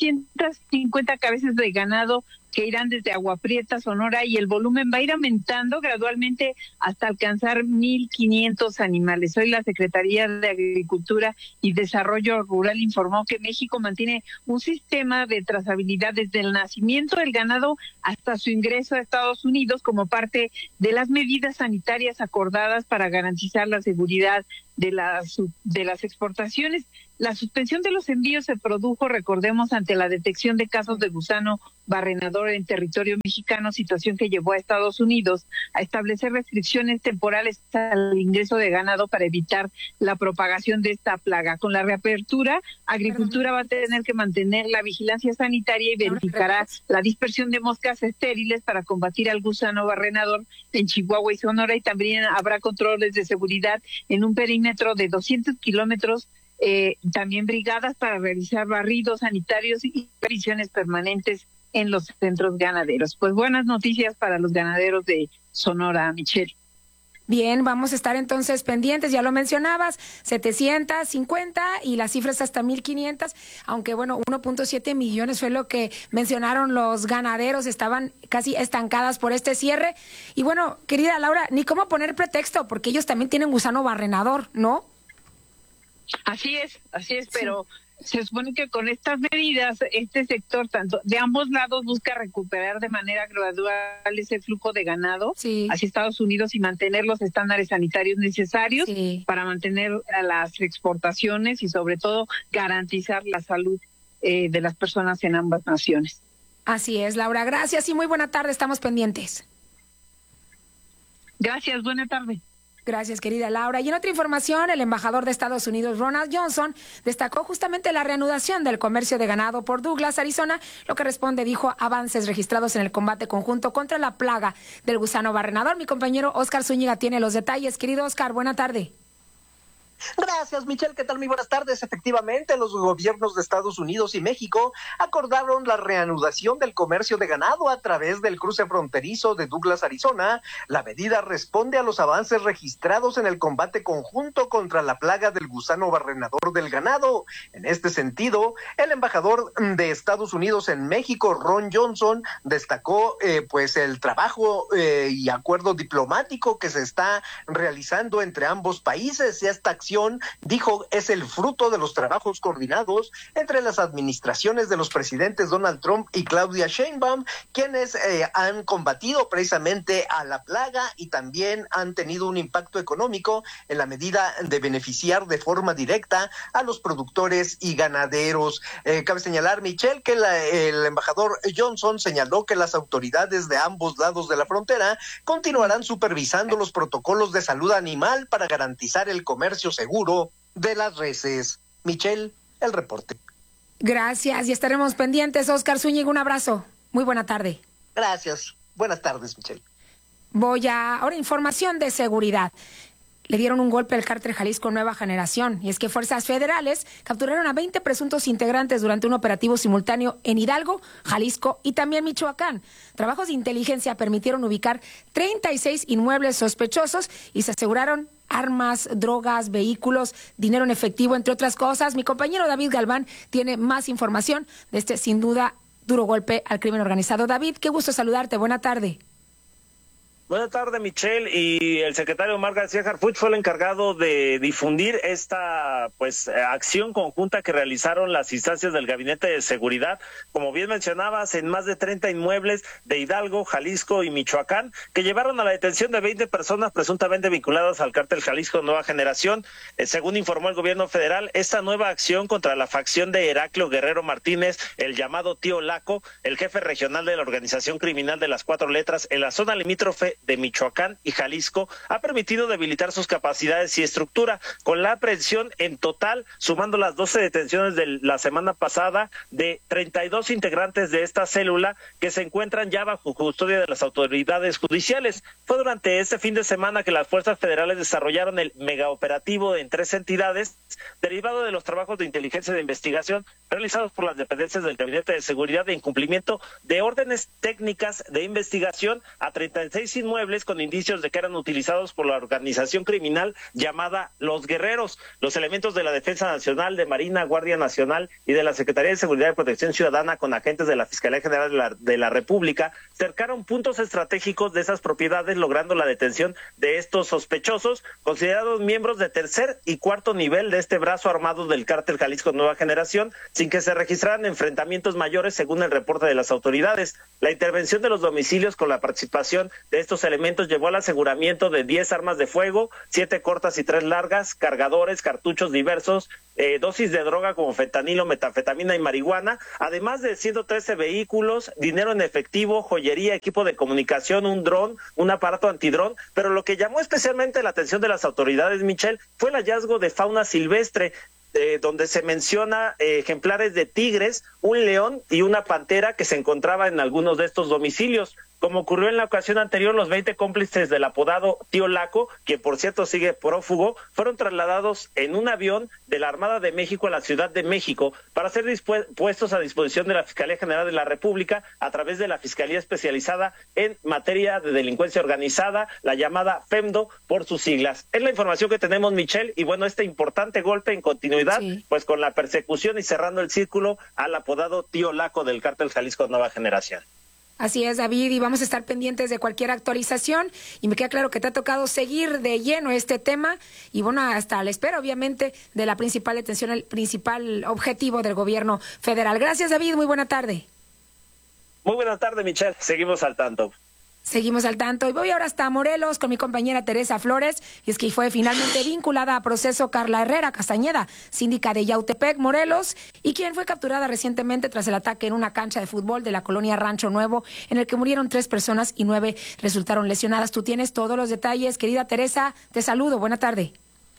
750 cabezas de ganado que irán desde Agua Prieta, Sonora, y el volumen va a ir aumentando gradualmente hasta alcanzar 1,500 animales. Hoy la Secretaría de Agricultura y Desarrollo Rural informó que México mantiene un sistema de trazabilidad desde el nacimiento del ganado hasta su ingreso a Estados Unidos como parte de las medidas sanitarias acordadas para garantizar la seguridad de las exportaciones. La suspensión de los envíos se produjo, recordemos, ante la detección de casos de gusano barrenador en territorio mexicano, situación que llevó a Estados Unidos a establecer restricciones temporales al ingreso de ganado para evitar la propagación de esta plaga. Con la reapertura, Agricultura va a tener que mantener la vigilancia sanitaria y verificará la dispersión de moscas estériles para combatir al gusano barrenador en Chihuahua y Sonora, y también habrá controles de seguridad en un perímetro de 200 kilómetros, también brigadas para realizar barridos sanitarios y revisiones permanentes en los centros ganaderos. Pues buenas noticias para los ganaderos de Sonora, Michelle. Bien, vamos a estar entonces pendientes, ya lo mencionabas, 750 y las cifras hasta 1,500, aunque bueno, 1.7 millones fue lo que mencionaron los ganaderos, estaban casi estancadas por este cierre. Y bueno, querida Laura, ni cómo poner pretexto, porque ellos también tienen gusano barrenador, ¿no? Así es, pero se supone que con estas medidas este sector, tanto de ambos lados, busca recuperar de manera gradual ese flujo de ganado hacia Estados Unidos y mantener los estándares sanitarios necesarios para mantener las exportaciones y sobre todo garantizar la salud de las personas en ambas naciones. Así es, Laura, gracias y muy buena tarde, estamos pendientes. Gracias, buena tarde. Gracias, querida Laura. Y en otra información, el embajador de Estados Unidos, Ronald Johnson, destacó justamente la reanudación del comercio de ganado por Douglas, Arizona, lo que responde, dijo, avances registrados en el combate conjunto contra la plaga del gusano barrenador. Mi compañero Oscar Zúñiga tiene los detalles. Querido Oscar, buena tarde. Gracias, Michelle. ¿Qué tal? Muy buenas tardes. Efectivamente, los gobiernos de Estados Unidos y México acordaron la reanudación del comercio de ganado a través del cruce fronterizo de Douglas, Arizona. La medida responde a los avances registrados en el combate conjunto contra la plaga del gusano barrenador del ganado. En este sentido, el embajador de Estados Unidos en México, Ron Johnson, destacó pues el trabajo y acuerdo diplomático que se está realizando entre ambos países, y esta acción, dijo, es el fruto de los trabajos coordinados entre las administraciones de los presidentes Donald Trump y Claudia Sheinbaum, quienes han combatido precisamente a la plaga y también han tenido un impacto económico en la medida de beneficiar de forma directa a los productores y ganaderos. Cabe señalar, Michelle, que el embajador Johnson señaló que las autoridades de ambos lados de la frontera continuarán supervisando los protocolos de salud animal para garantizar el comercio seguro de las reses. Michelle, el reporte. Gracias, y estaremos pendientes. Oscar Zúñiga, un abrazo. Muy buena tarde. Gracias. Buenas tardes, Michelle. Ahora información de seguridad. Le dieron un golpe al cártel Jalisco Nueva Generación, y es que fuerzas federales capturaron a 20 presuntos integrantes durante un operativo simultáneo en Hidalgo, Jalisco y también Michoacán. Trabajos de inteligencia permitieron ubicar 36 inmuebles sospechosos y se aseguraron armas, drogas, vehículos, dinero en efectivo, entre otras cosas. Mi compañero David Galván tiene más información de este, sin duda, duro golpe al crimen organizado. David, qué gusto saludarte. Buena tarde. Buenas tardes, Michelle. Y el secretario Omar García Harfuch fue el encargado de difundir esta acción conjunta que realizaron las instancias del Gabinete de Seguridad, como bien mencionabas, en más de 30 inmuebles de Hidalgo, Jalisco y Michoacán, que llevaron a la detención de 20 personas presuntamente vinculadas al cártel Jalisco Nueva Generación. Según informó el gobierno federal, esta nueva acción contra la facción de Heraclio Guerrero Martínez, el llamado Tío Laco, el jefe regional de la organización criminal de las 4 letras en la zona limítrofe de Michoacán y Jalisco, ha permitido debilitar sus capacidades y estructura, con la aprehensión en total, sumando las 12 detenciones de la semana pasada, de 32 integrantes de esta célula que se encuentran ya bajo custodia de las autoridades judiciales. Fue durante este fin de semana que las fuerzas federales desarrollaron el megaoperativo en 3 entidades, derivado de los trabajos de inteligencia de investigación realizados por las dependencias del Gabinete de Seguridad de incumplimiento de órdenes técnicas de investigación a 36 inmuebles con indicios de que eran utilizados por la organización criminal llamada Los Guerreros. Los elementos de la Defensa Nacional, de Marina, Guardia Nacional y de la Secretaría de Seguridad y Protección Ciudadana, con agentes de la Fiscalía General de la República, cercaron puntos estratégicos de esas propiedades, logrando la detención de estos sospechosos, considerados miembros de tercer y cuarto nivel de este brazo armado del cártel Jalisco Nueva Generación, sin que se registraran enfrentamientos mayores, según el reporte de las autoridades. La intervención de los domicilios con la participación de estos elementos llevó al aseguramiento de 10 armas de fuego, 7 cortas y 3 largas, cargadores, cartuchos diversos, dosis de droga como fentanilo, metanfetamina y marihuana, además de 113 vehículos, dinero en efectivo, joyería, equipo de comunicación, un dron, un aparato antidrón. Pero lo que llamó especialmente la atención de las autoridades, Michelle, fue el hallazgo de fauna silvestre, donde se menciona ejemplares de tigres, un león y una pantera que se encontraba en algunos de estos domicilios. Como ocurrió en la ocasión anterior, los 20 cómplices del apodado Tío Laco, que por cierto sigue prófugo, fueron trasladados en un avión de la Armada de México a la Ciudad de México para ser puestos a disposición de la Fiscalía General de la República a través de la Fiscalía Especializada en Materia de Delincuencia Organizada, la llamada FEMDO por sus siglas. Es la información que tenemos, Michelle, y bueno, este importante golpe en continuidad, pues con la persecución y cerrando el círculo al apodado Tío Laco del cártel Jalisco Nueva Generación. Así es, David, y vamos a estar pendientes de cualquier actualización, y me queda claro que te ha tocado seguir de lleno este tema, y bueno, hasta la espera, obviamente, de la principal detención, el principal objetivo del gobierno federal. Gracias, David, muy buena tarde. Muy buena tarde, Michelle, seguimos al tanto. Seguimos al tanto y voy ahora hasta Morelos con mi compañera Teresa Flores, y es que fue finalmente vinculada a proceso Carla Herrera Castañeda, síndica de Yautepec, Morelos, y quien fue capturada recientemente tras el ataque en una cancha de fútbol de la colonia Rancho Nuevo, en el que murieron 3 personas y 9 resultaron lesionadas. Tú tienes todos los detalles, querida Teresa, te saludo, buena tarde.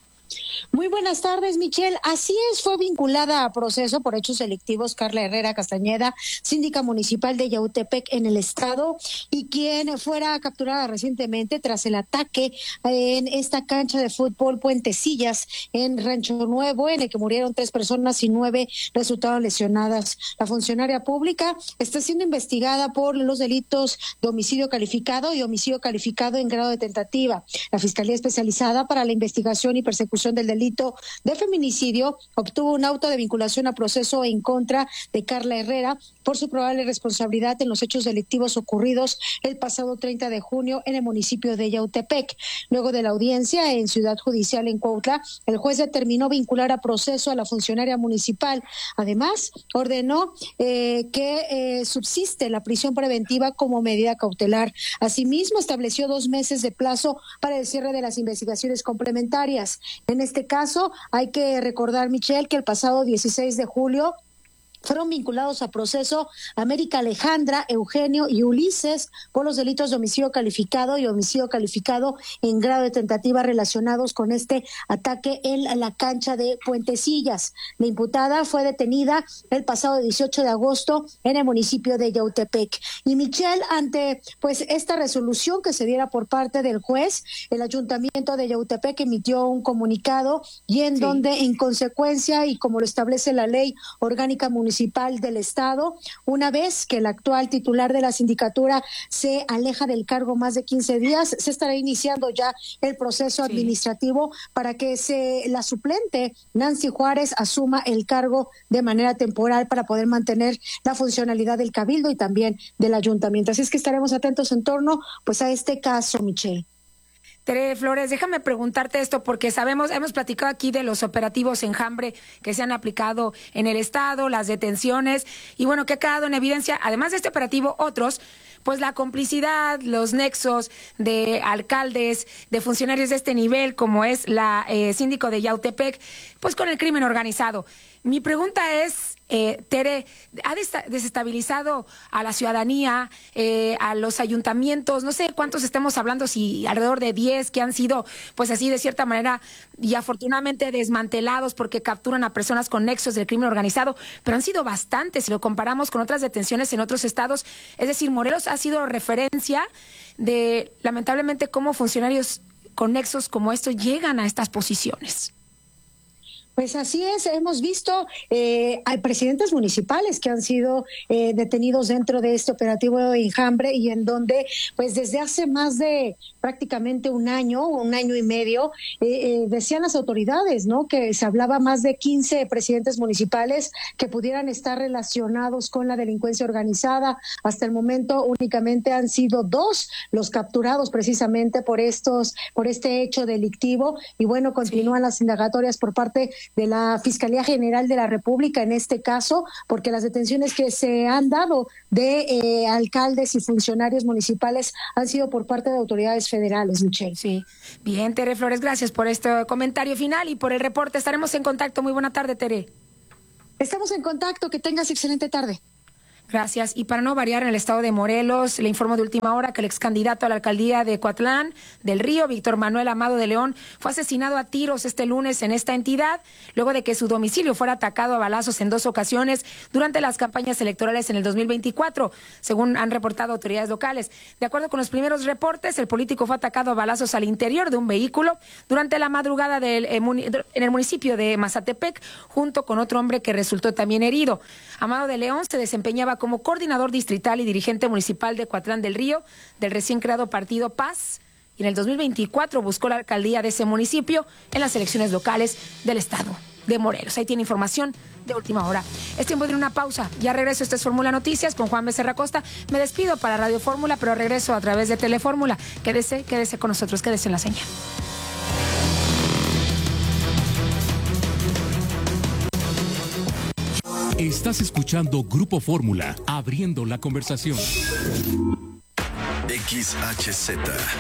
Muy buenas tardes, Michelle. Así es, fue vinculada a proceso por hechos delictivos Carla Herrera Castañeda, síndica municipal de Yautepec en el estado, y quien fuera capturada recientemente tras el ataque en esta cancha de fútbol Puentecillas en Rancho Nuevo, en el que murieron 3 personas y 9 resultaron lesionadas. La funcionaria pública está siendo investigada por los delitos de homicidio calificado y homicidio calificado en grado de tentativa. La Fiscalía Especializada para la Investigación y Persecución del delito de feminicidio obtuvo un auto de vinculación a proceso en contra de Carla Herrera por su probable responsabilidad en los hechos delictivos ocurridos el pasado 30 de junio en el municipio de Yautepec. Luego de la audiencia en Ciudad Judicial en Cuautla, el juez determinó vincular a proceso a la funcionaria municipal. Además, ordenó que subsiste la prisión preventiva como medida cautelar. Asimismo, estableció 2 meses de plazo para el cierre de las investigaciones complementarias. En este caso, hay que recordar, Michelle, que el pasado 16 de julio fueron vinculados a proceso América Alejandra, Eugenio y Ulises por los delitos de homicidio calificado y homicidio calificado en grado de tentativa relacionados con este ataque en la cancha de Puentecillas. La imputada fue detenida el pasado 18 de agosto en el municipio de Yautepec. Y Michelle, ante pues esta resolución que se diera por parte del juez, el ayuntamiento de Yautepec emitió un comunicado y en donde en consecuencia y como lo establece la ley orgánica municipal municipal del estado. Una vez que el actual titular de la sindicatura se aleja del cargo más de 15 días, se estará iniciando ya el proceso administrativo para que la suplente Nancy Juárez asuma el cargo de manera temporal para poder mantener la funcionalidad del cabildo y también del ayuntamiento. Así es que estaremos atentos en torno pues a este caso, Michelle. Tere Flores, déjame preguntarte esto porque hemos platicado aquí de los operativos Enjambre que se han aplicado en el estado, las detenciones y bueno, que ha quedado en evidencia, además de este operativo, otros, pues la complicidad, los nexos de alcaldes, de funcionarios de este nivel, como es la síndico de Yautepec, pues con el crimen organizado. Mi pregunta es, Tere, ¿ha desestabilizado a la ciudadanía, a los ayuntamientos? No sé cuántos estemos hablando, si alrededor de 10 que han sido, pues así de cierta manera y afortunadamente desmantelados porque capturan a personas con nexos del crimen organizado, pero han sido bastantes si lo comparamos con otras detenciones en otros estados. Es decir, Morelos ha sido referencia de, lamentablemente, cómo funcionarios con nexos como estos llegan a estas posiciones. Pues así es, hemos visto hay presidentes municipales que han sido detenidos dentro de este operativo de Enjambre y en donde pues desde hace más de prácticamente un año y medio, decían las autoridades, ¿no?, que se hablaba más de 15 presidentes municipales que pudieran estar relacionados con la delincuencia organizada. Hasta el momento únicamente han sido 2 los capturados precisamente por este hecho delictivo y bueno, continúan las indagatorias por parte de la Fiscalía General de la República en este caso, porque las detenciones que se han dado de alcaldes y funcionarios municipales han sido por parte de autoridades federales, Michelle. Sí, bien, Tere Flores, gracias por este comentario final y por el reporte. Estaremos en contacto. Muy buena tarde, Tere. Estamos en contacto, que tengas excelente tarde. Gracias. Y para no variar, en el estado de Morelos, le informo de última hora que el ex candidato a la alcaldía de Coatlán del Río, Víctor Manuel Amado de León, fue asesinado a tiros este lunes en esta entidad, luego de que su domicilio fuera atacado a balazos en 2 ocasiones durante las campañas electorales en el 2024, según han reportado autoridades locales. De acuerdo con los primeros reportes, el político fue atacado a balazos al interior de un vehículo durante la madrugada en el municipio de Mazatepec, junto con otro hombre que resultó también herido. Amado de León se desempeñaba como coordinador distrital y dirigente municipal de Coatlán del Río, del recién creado partido Paz, y en el 2024 buscó la alcaldía de ese municipio en las elecciones locales del estado de Morelos. Ahí tiene información de última hora. Es tiempo de ir a una pausa. Ya regreso. Esto es Fórmula Noticias con Juan Becerra Costa. Me despido para Radio Fórmula, pero regreso a través de Telefórmula. Quédese con nosotros, quédese en la señal. Estás escuchando Grupo Fórmula, abriendo la conversación. XHZ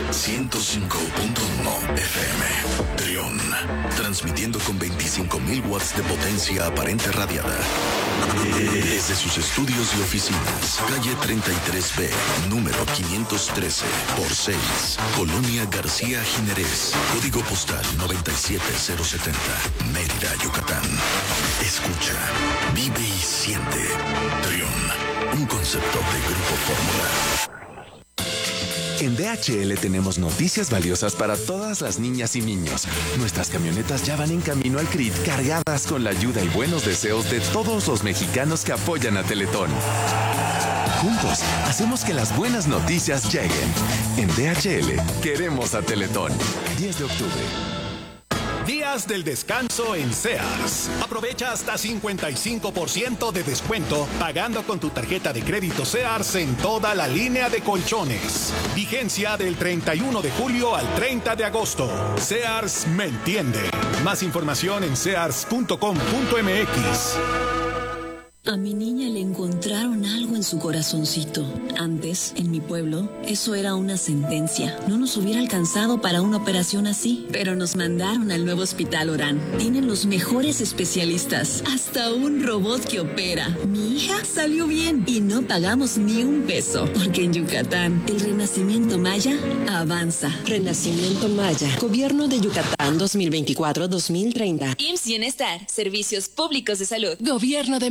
105.1 FM, Trión, transmitiendo con 25.000 watts de potencia aparente radiada. Desde sus estudios y oficinas, calle 33B, número 513, por 6, Colonia García Jiménez, código postal 97070, Mérida, Yucatán. Escucha, vive y siente. Trión, un concepto de Grupo Fórmula. En DHL tenemos noticias valiosas para todas las niñas y niños. Nuestras camionetas ya van en camino al CRIT, cargadas con la ayuda y buenos deseos de todos los mexicanos que apoyan a Teletón. Juntos, hacemos que las buenas noticias lleguen. En DHL, queremos a Teletón. 10 de octubre. Días del descanso en Sears. Aprovecha hasta 55% de descuento pagando con tu tarjeta de crédito Sears en toda la línea de colchones. Vigencia del 31 de julio al 30 de agosto. Sears me entiende. Más información en sears.com.mx. A mi niña le encontraron algo en su corazoncito. Antes, en mi pueblo, eso era una sentencia. No nos hubiera alcanzado para una operación así. Pero nos mandaron al nuevo Hospital Orán. Tienen los mejores especialistas. Hasta un robot que opera. Mi hija salió bien y no pagamos ni un peso. Porque en Yucatán, el renacimiento maya avanza. Renacimiento Maya. Gobierno de Yucatán 2024-2030. IMSS Bienestar. Servicios Públicos de Salud. Gobierno de México.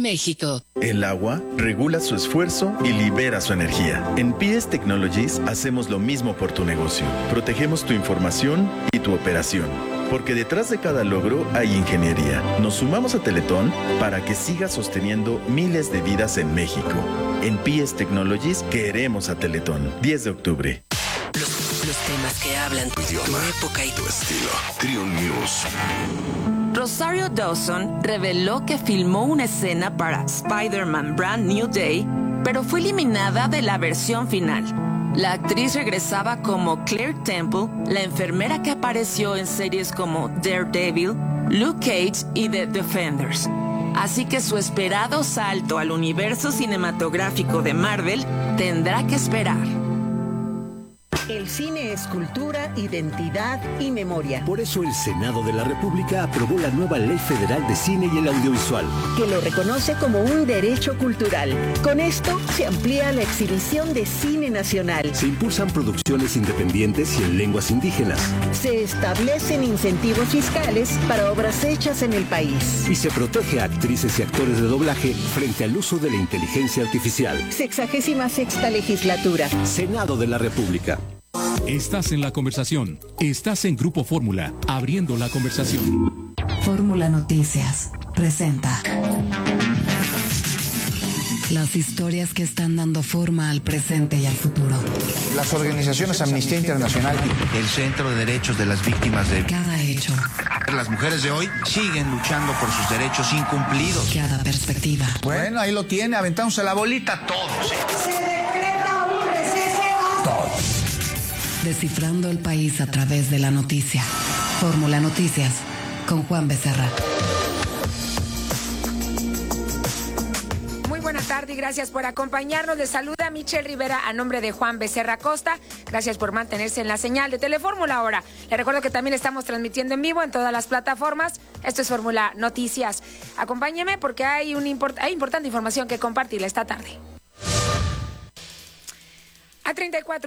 propósito. El agua regula su esfuerzo y libera su energía. En PS Technologies hacemos lo mismo por tu negocio. Protegemos tu información y tu operación. Porque detrás de cada logro hay ingeniería. Nos sumamos a Teletón para que siga sosteniendo miles de vidas en México. En PS Technologies queremos a Teletón. 10 de octubre. Los temas que hablan tu idioma, tu época y tu estilo. Triun News. Rosario Dawson reveló que filmó una escena para Spider-Man Brand New Day, pero fue eliminada de la versión final. La actriz regresaba como Claire Temple, la enfermera que apareció en series como Daredevil, Luke Cage y The Defenders. Así que su esperado salto al universo cinematográfico de Marvel tendrá que esperar. El cine es cultura, identidad y memoria. Por eso el Senado de la República aprobó la nueva Ley Federal de Cine y el Audiovisual, que lo reconoce como un derecho cultural. Con esto se amplía la exhibición de cine nacional. Se impulsan producciones independientes y en lenguas indígenas. Se establecen incentivos fiscales para obras hechas en el país. Y se protege a actrices y actores de doblaje frente al uso de la inteligencia artificial. 66ª legislatura. Senado de la República. Estás en la conversación. Estás en Grupo Fórmula, abriendo la conversación. Fórmula Noticias presenta las historias que están dando forma al presente y al futuro. Las organizaciones Amnistía Internacional, el Centro de Derechos de las Víctimas de cada hecho. Las mujeres de hoy siguen luchando por sus derechos incumplidos. Cada perspectiva. Bueno, ahí lo tiene, aventándose la bolita todos. Se decreta un receso. Todos. Descifrando el país a través de la noticia. Fórmula Noticias con Juan Becerra. Muy buena tarde y gracias por acompañarnos. Les saluda Michelle Rivera a nombre de Juan Becerra Costa. Gracias por mantenerse en la señal de Telefórmula ahora. Les recuerdo que también estamos transmitiendo en vivo en todas las plataformas. Esto es Fórmula Noticias. Acompáñeme porque hay importante información que compartir esta tarde. A 34